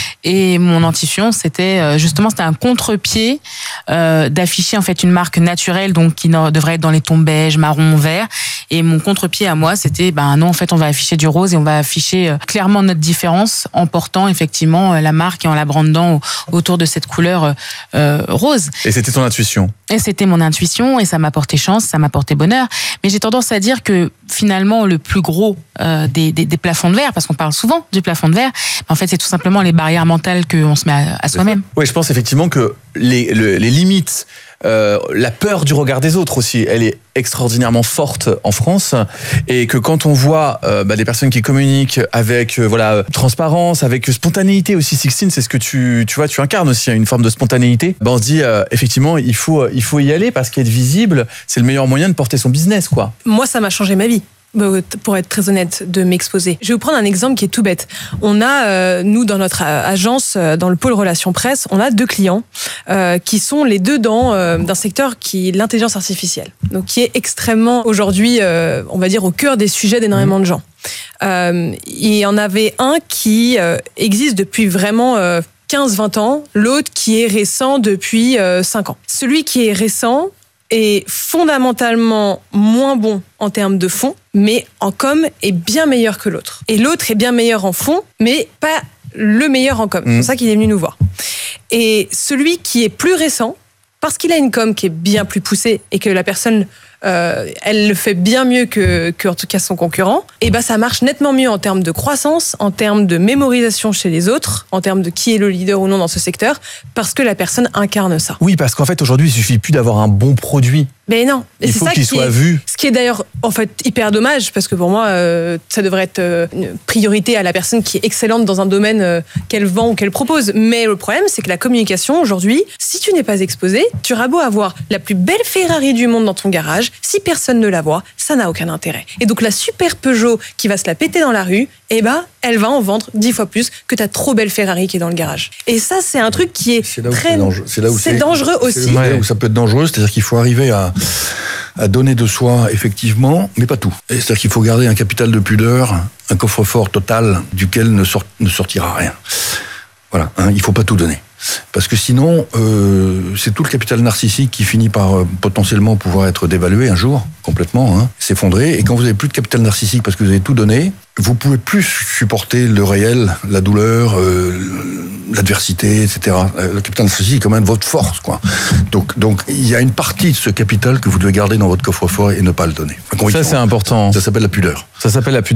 Et mon intuition, c'était un contre-pied d'afficher en fait une marque naturelle, donc qui devrait être dans les tons beige, marron, vert. Et mon contre-pied à moi, c'était non, en fait, on va afficher du rose et on va afficher clairement notre différence en portant effectivement la marque et en la brandant autour de cette couleur rose. Et c'était ton intuition? Et c'était mon intuition et ça m'a porté chance, ça m'a porté bonheur. Mais j'ai tendance à dire que finalement le plus gros des plafonds de verre, parce qu'on parle souvent du plafond de verre, en fait c'est tout simplement les barrières mentales qu'on se met à soi-même. Oui, je pense effectivement que les limites, la peur du regard des autres aussi, elle est extraordinairement forte en France, et que quand on voit des personnes qui communiquent avec transparence, avec spontanéité aussi, Sixtine, c'est ce que tu incarnes aussi, une forme de spontanéité. On se dit effectivement il faut y aller, parce qu'être visible, c'est le meilleur moyen de porter son business, quoi. Moi, ça m'a changé ma vie, pour être très honnête, de m'exposer. Je vais vous prendre un exemple qui est tout bête. On a, nous, dans notre agence, dans le pôle relations presse, on a 2 clients qui sont les deux d'un secteur qui est l'intelligence artificielle. Donc, qui est extrêmement, aujourd'hui, on va dire, au cœur des sujets d'énormément de gens. Il y en avait un qui existe depuis vraiment 15-20 ans, l'autre qui est récent depuis 5 ans. Celui qui est récent est fondamentalement moins bon en termes de fond, mais en com est bien meilleur que l'autre. Et l'autre est bien meilleur en fond, mais pas le meilleur en com. C'est pour ça qu'il est venu nous voir. Et celui qui est plus récent, parce qu'il a une com qui est bien plus poussée et que la personne, elle le fait bien mieux que en tout cas son concurrent, et ça marche nettement mieux en termes de croissance, en termes de mémorisation chez les autres, en termes de qui est le leader ou non dans ce secteur, parce que la personne incarne ça. Oui, parce qu'en fait aujourd'hui il suffit plus d'avoir un bon produit. Mais non, il faut qu'il soit vu. Ce qui est d'ailleurs en fait hyper dommage, parce que pour moi ça devrait être une priorité à la personne qui est excellente dans un domaine qu'elle vend ou qu'elle propose. Mais le problème, c'est que la communication aujourd'hui, si tu n'es pas exposé, tu auras beau avoir la plus belle Ferrari du monde dans ton garage, si personne ne la voit, ça n'a aucun intérêt. Et donc la super Peugeot qui va se la péter dans la rue, elle va en vendre 10 fois plus que ta trop belle Ferrari qui est dans le garage. Et ça, c'est un truc qui est très dangereux. C'est dangereux aussi. C'est là où ça peut être dangereux, c'est-à-dire qu'il faut arriver à donner de soi, effectivement, mais pas tout. C'est-à-dire qu'il faut garder un capital de pudeur, un coffre-fort total duquel ne sortira rien. Voilà, il faut pas tout donner. Parce que sinon, c'est tout le capital narcissique qui finit par potentiellement pouvoir être dévalué un jour, complètement, s'effondrer. Et quand vous avez plus de capital narcissique parce que vous avez tout donné, vous pouvez plus supporter le réel, la douleur, l'adversité, etc. Le capital narcissique est quand même votre force, quoi. Donc, il y a une partie de ce capital que vous devez garder dans votre coffre-fort et ne pas le donner. Ça, c'est important. Ça s'appelle la pudeur. Ça s'appelle la pudeur.